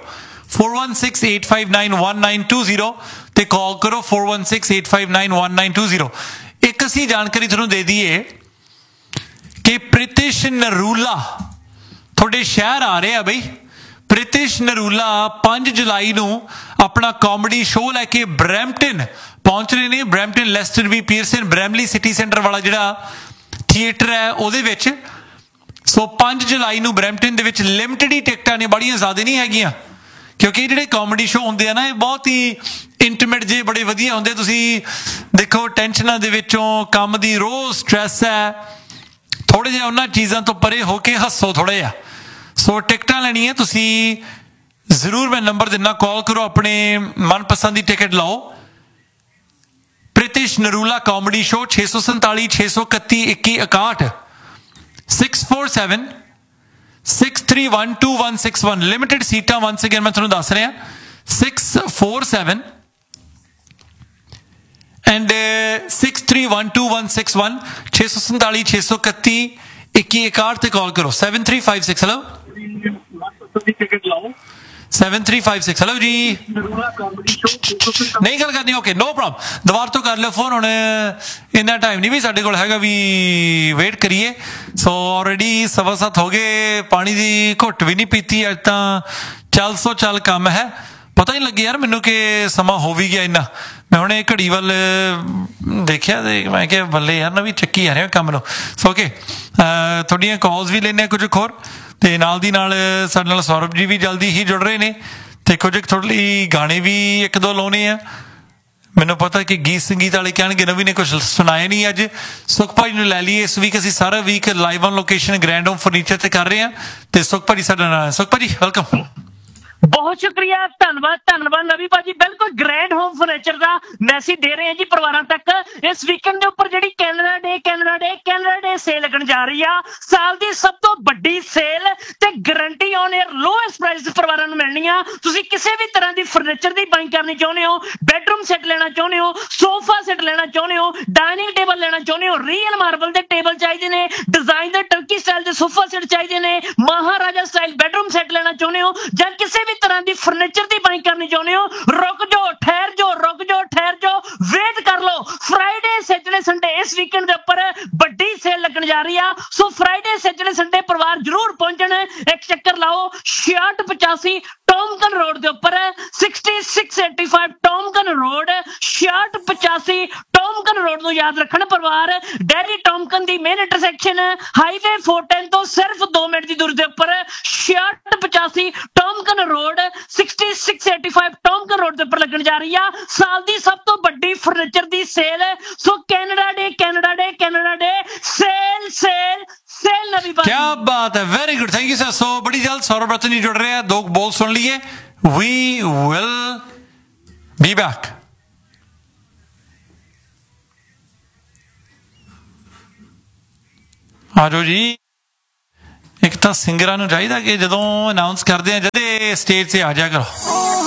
4168591920 ਤੇ ਕਾਲ ਕਰੋ 4168591920। ਇੱਕ ਅਸੀਂ ਜਾਣਕਾਰੀ ਤੁਹਾਨੂੰ ਦੇ ਦਈਏ ਕਿ ਪ੍ਰਿਤਿਸ਼ ਨਰੂਲਾ ਤੁਹਾਡੇ ਸ਼ਹਿਰ ਆ ਰਹੇ ਆ ਬਈ। ਪ੍ਰਿਤਿਸ਼ ਨਰੂਲਾ 5 ਜੁਲਾਈ ਨੂੰ ਆਪਣਾ ਕਾਮੇਡੀ ਸ਼ੋਅ ਲੈ ਕੇ ਬਰੈਂਪਟਨ ਪਹੁੰਚ ਰਹੇ ਨੇ। ਬਰੈਂਪਟਨ ਲੈਸਟਰ ਵੀ ਪੀਅਰਸਨ ਬਰੈਮਲੀ ਸਿਟੀ ਸੈਂਟਰ ਵਾਲਾ ਜਿਹੜਾ ਥੀਏਟਰ ਹੈ ਉਹਦੇ ਵਿੱਚ। ਸੋ 5 ਜੁਲਾਈ ਨੂੰ ਬਰੈਂਪਟਨ ਦੇ ਵਿੱਚ ਲਿਮਟਿਡ ਹੀ ਟਿਕਟਾਂ ਨੇ, ਬੜੀਆਂ ਜ਼ਿਆਦਾ ਨਹੀਂ ਹੈਗੀਆਂ, ਕਿਉਂਕਿ ਜਿਹੜੇ ਕਾਮੇਡੀ ਸ਼ੋਅ ਹੁੰਦੇ ਆ ਨਾ ਇਹ ਬਹੁਤ ਹੀ ਇੰਟੀਮੇਟ ਜੇ ਬੜੇ ਵਧੀਆ ਹੁੰਦੇ। ਤੁਸੀਂ ਦੇਖੋ ਟੈਨਸ਼ਨਾਂ ਦੇ ਵਿੱਚੋਂ, ਕੰਮ ਦੀ ਰੋਜ਼ ਸਟ੍ਰੈਸ ਹੈ, ਥੋੜ੍ਹੇ ਜਿਹਾ ਉਹਨਾਂ ਚੀਜ਼ਾਂ ਤੋਂ ਪਰੇ ਹੋ ਕੇ ਹੱਸੋ ਥੋੜ੍ਹਾ ਜਿਹਾ। ਸੋ ਟਿਕਟਾਂ ਲੈਣੀਆਂ ਤੁਸੀਂ ਜ਼ਰੂਰ, ਮੈਂ ਨੰਬਰ ਦਿੰਦਾ, ਕਾਲ ਕਰੋ, ਆਪਣੇ ਮਨਪਸੰਦ ਦੀ ਟਿਕਟ ਲਾਓ। ਪ੍ਰਿਤਿਸ਼ ਨਰੂਲਾ ਕਾਮੇਡੀ ਸ਼ੋਅ 647 631 2161 647 631 2161। ਲਿਮਿਟਡ ਸੀਟਾਂ ਵੰਸ ਅਗੇਨ ਮੈਂ ਤੁਹਾਨੂੰ ਦੱਸ ਰਿਹਾ 647 and 6312161 647 631 2161 ਤੇ ਕਾਲ ਕਰੋ 7356 ਹੈਲੋ 7356 ਹੈਲੋ ਜੀ। ਨਹੀਂ ਗੱਲ ਕਰਨੀ, ਓਕੇ, ਨੋ ਪ੍ਰੋਬਲਮ, ਦੁਬਾਰਾ ਤੋਂ ਕਰ ਲਿਓ ਫੋਨ। ਹੁਣ ਇੰਨਾ ਟਾਈਮ ਨਹੀਂ ਵੀ ਸਾਡੇ ਕੋਲ ਹੈਗਾ ਵੀ ਵੇਟ ਕਰੀਏ। ਸੋ ਆਲਰੇਡੀ 7:15 ਹੋ ਗਏ, ਪਾਣੀ ਦੀ ਘੁੱਟ ਵੀ ਨਹੀਂ ਪੀਤੀ ਅੱਜ ਤਾਂ। ਚੱਲ ਸੋ ਚੱਲ ਕੰਮ ਹੈ, ਪਤਾ ਹੀ ਲੱਗੇ ਯਾਰ ਮੈਨੂੰ ਕਿ ਸਮਾਂ ਹੋ ਵੀ ਗਿਆ ਇੰਨਾ। ਮੈਂ ਹੁਣੇ ਘੜੀ ਵੱਲ ਦੇਖਿਆ ਤੇ ਮੈਂ ਕਿਹਾ ਬੱਲੇ ਯਾਰ ਨਾ ਵੀ ਚੱਕੀ ਆ ਰਿਹਾ ਕੰਮ ਨੂੰ। ਸੋ ਓਕੇ, ਤੁਹਾਡੀਆਂ ਕਾਲਸ ਵੀ ਲੈਂਦੇ ਕੁਝ ਹੋਰ, ਤੇ ਨਾਲ ਦੀ ਨਾਲ ਸਾਡੇ ਨਾਲ ਸੌਰਭ ਜੀ ਵੀ ਜਲਦੀ ਹੀ ਜੁੜ ਰਹੇ ਨੇ, ਤੇ ਕੁਝ ਤੁਹਾਡੇ ਲਈ ਗਾਣੇ ਵੀ ਇੱਕ ਦੋ ਲਾਉਣੇ ਆ। ਮੈਨੂੰ ਪਤਾ ਕਿ ਗੀਤ ਸੰਗੀਤ ਵਾਲੇ ਕਹਿਣਗੇ ਨਵੀਂ ਨੇ ਕੁਝ ਸੁਣਾਇਆ ਨਹੀਂ ਅੱਜ। ਸੁਖ ਭਾਜੀ ਨੂੰ ਲੈ ਲਈਏ। ਇਸ ਵੀਕ ਅਸੀਂ ਸਾਰਾ week live on location grand home furniture ਤੇ ਕਰ ਰਹੇ ਹਾਂ, ਤੇ ਸੁਖ ਭਾਜੀ ਸਾਡਾ ਨਾਲ। ਸੁਖ ਭਾਜੀ ਵੈਲਕਮ। ਬਹੁਤ ਸ਼ੁਕਰੀਆ, ਧੰਨਵਾਦ ਨਵੀ ਭਾਜੀ। ਬਿਲਕੁਲ ਗ੍ਰੈਂਡ ਹੋਮ ਫਰਨੀਚਰ ਦਾ ਮੈਸੇਜ ਦੇ ਰਹੇ ਹਾਂ ਜੀ ਪਰਿਵਾਰਾਂ ਤੱਕ। ਇਸ ਵੀਕਐਂਡ ਦੇ ਉੱਪਰ ਜਿਹੜੀ ਕੈਨੇਡਾ ਡੇ ਸੇਲ ਲੱਗਣ ਜਾ ਰਹੀ ਆ, ਸਾਲ ਦੀ ਸਭ ਤੋਂ ਵੱਡੀ ਸੇਲ ਤੇ guarantee on air lowest price ਪਰਿਵਾਰਾਂ ਨੂੰ ਮਿਲਣੀ ਆ। ਤੁਸੀਂ ਕਿਸੇ ਵੀ ਤਰ੍ਹਾਂ ਦੀ ਫਰਨੀਚਰ ਦੀ ਬਾਇੰਗ ਕਰਨੀ ਚਾਹੁੰਦੇ ਹੋ, ਬੈਡਰੂਮ ਸੈੱਟ ਲੈਣਾ ਚਾਹੁੰਦੇ ਹੋ, ਸੋਫਾ ਸੈੱਟ ਲੈਣਾ ਚਾਹੁੰਦੇ ਹੋ, ਡਾਈਨਿੰਗ ਟੇਬਲ ਲੈਣਾ ਚਾਹੁੰਦੇ ਹੋ, ਰੀਅਲ ਮਾਰਬਲ ਦੇ ਟੇਬਲ ਚਾਹੀਦੇ ਨੇ, ਡਿਜ਼ਾਈਨ ਦੇ ਟਰਕੀ ਸਟਾਈਲ ਦੇ ਸੋਫਾ ਸੈੱਟ ਚਾਹੀਦੇ ਨੇ, ਮਹਾਰਾਜਾ ਸਟਾਈਲ ਬੈਡਰੂਮ ਸੈੱਟ ਲੈਣਾ ਚਾਹੁੰਦੇ ਹੋ, ਜਾਂ ਕਿਸੇ ਵੀ ਤਰ੍ਹਾਂ ਦੀ ਫਰਨੀਚਰ ਦੀ ਬਾਇੰਗ ਕਰਨੀ ਚਾਹੁੰਦੇ ਹੋ, ਰੁਕ ਜਾਓ, ਠਹਿਰ ਜਾਓ, ਵੇਟ ਕਰ ਲਓ। ਫਰਾਈਡੇ, ਸੈਟਰਡੇ, ਸੰਡੇ ਇਸ ਵੀਕਐਂਡ ਦੇ ਉੱਪਰ ਵੱਡੀ ਸੇਲ ਲੱਗਣ ਜਾ ਰਹੀ ਆ। ਸੋ ਫਰਾਈਡੇ, ਸੈਟਰਡੇ, ਸੰਡੇ ਪਰਿਵਾਰ ਜ਼ਰੂਰ ਪਹੁੰਚਣ। ਇੱਕ ਚੱਕਰ ਲਾਓ 6685 ਟੌਮ ਟੌਮਕਨ ਰੋਡ ਦੇ ਉੱਪਰ 6685 ਟੌਮਕਨ ਰੋਡ 6685 ਟੌਮਕਨ ਰੋਡ ਨੂੰ ਯਾਦ ਰੱਖਣ ਪਰਿਵਾਰ। ਡੈਰੀ ਟੌਮਕਨ ਦੀ ਮੇਨ ਇੰਟਰਸੈਕਸ਼ਨ ਹਾਈਵੇ 410 ਤੋਂ ਸਿਰਫ 2 ਮਿੰਟ ਦੀ ਦੂਰੀ ਦੇ ਉੱਪਰ 6685 ਟੌਮਕਨ ਰੋਡ 6685 ਟੌਮਕਨ ਰੋਡ ਦੇ ਉੱਪਰ ਲੱਗਣ ਜਾ ਰਹੀ ਆ ਸਾਲ ਦੀ ਸਭ ਤੋਂ ਵੱਡੀ ਫਰਨੀਚਰ ਦੀ ਸੇਲ। ਸੋ ਕੈਨੇਡਾ ਡੇ सेल नबी बात। क्या बात है, very good, thank you sir. सो बड़ी जल्द सौरभ रतन जी जुड़ रहे हैं, 2 बोल सुन लिए। We will be back. आ जाओ जी। एक तो सिंगरां नूं चाहिदा कि जदों अनाउंस करदे आ जदे स्टेज से आ जाया करो।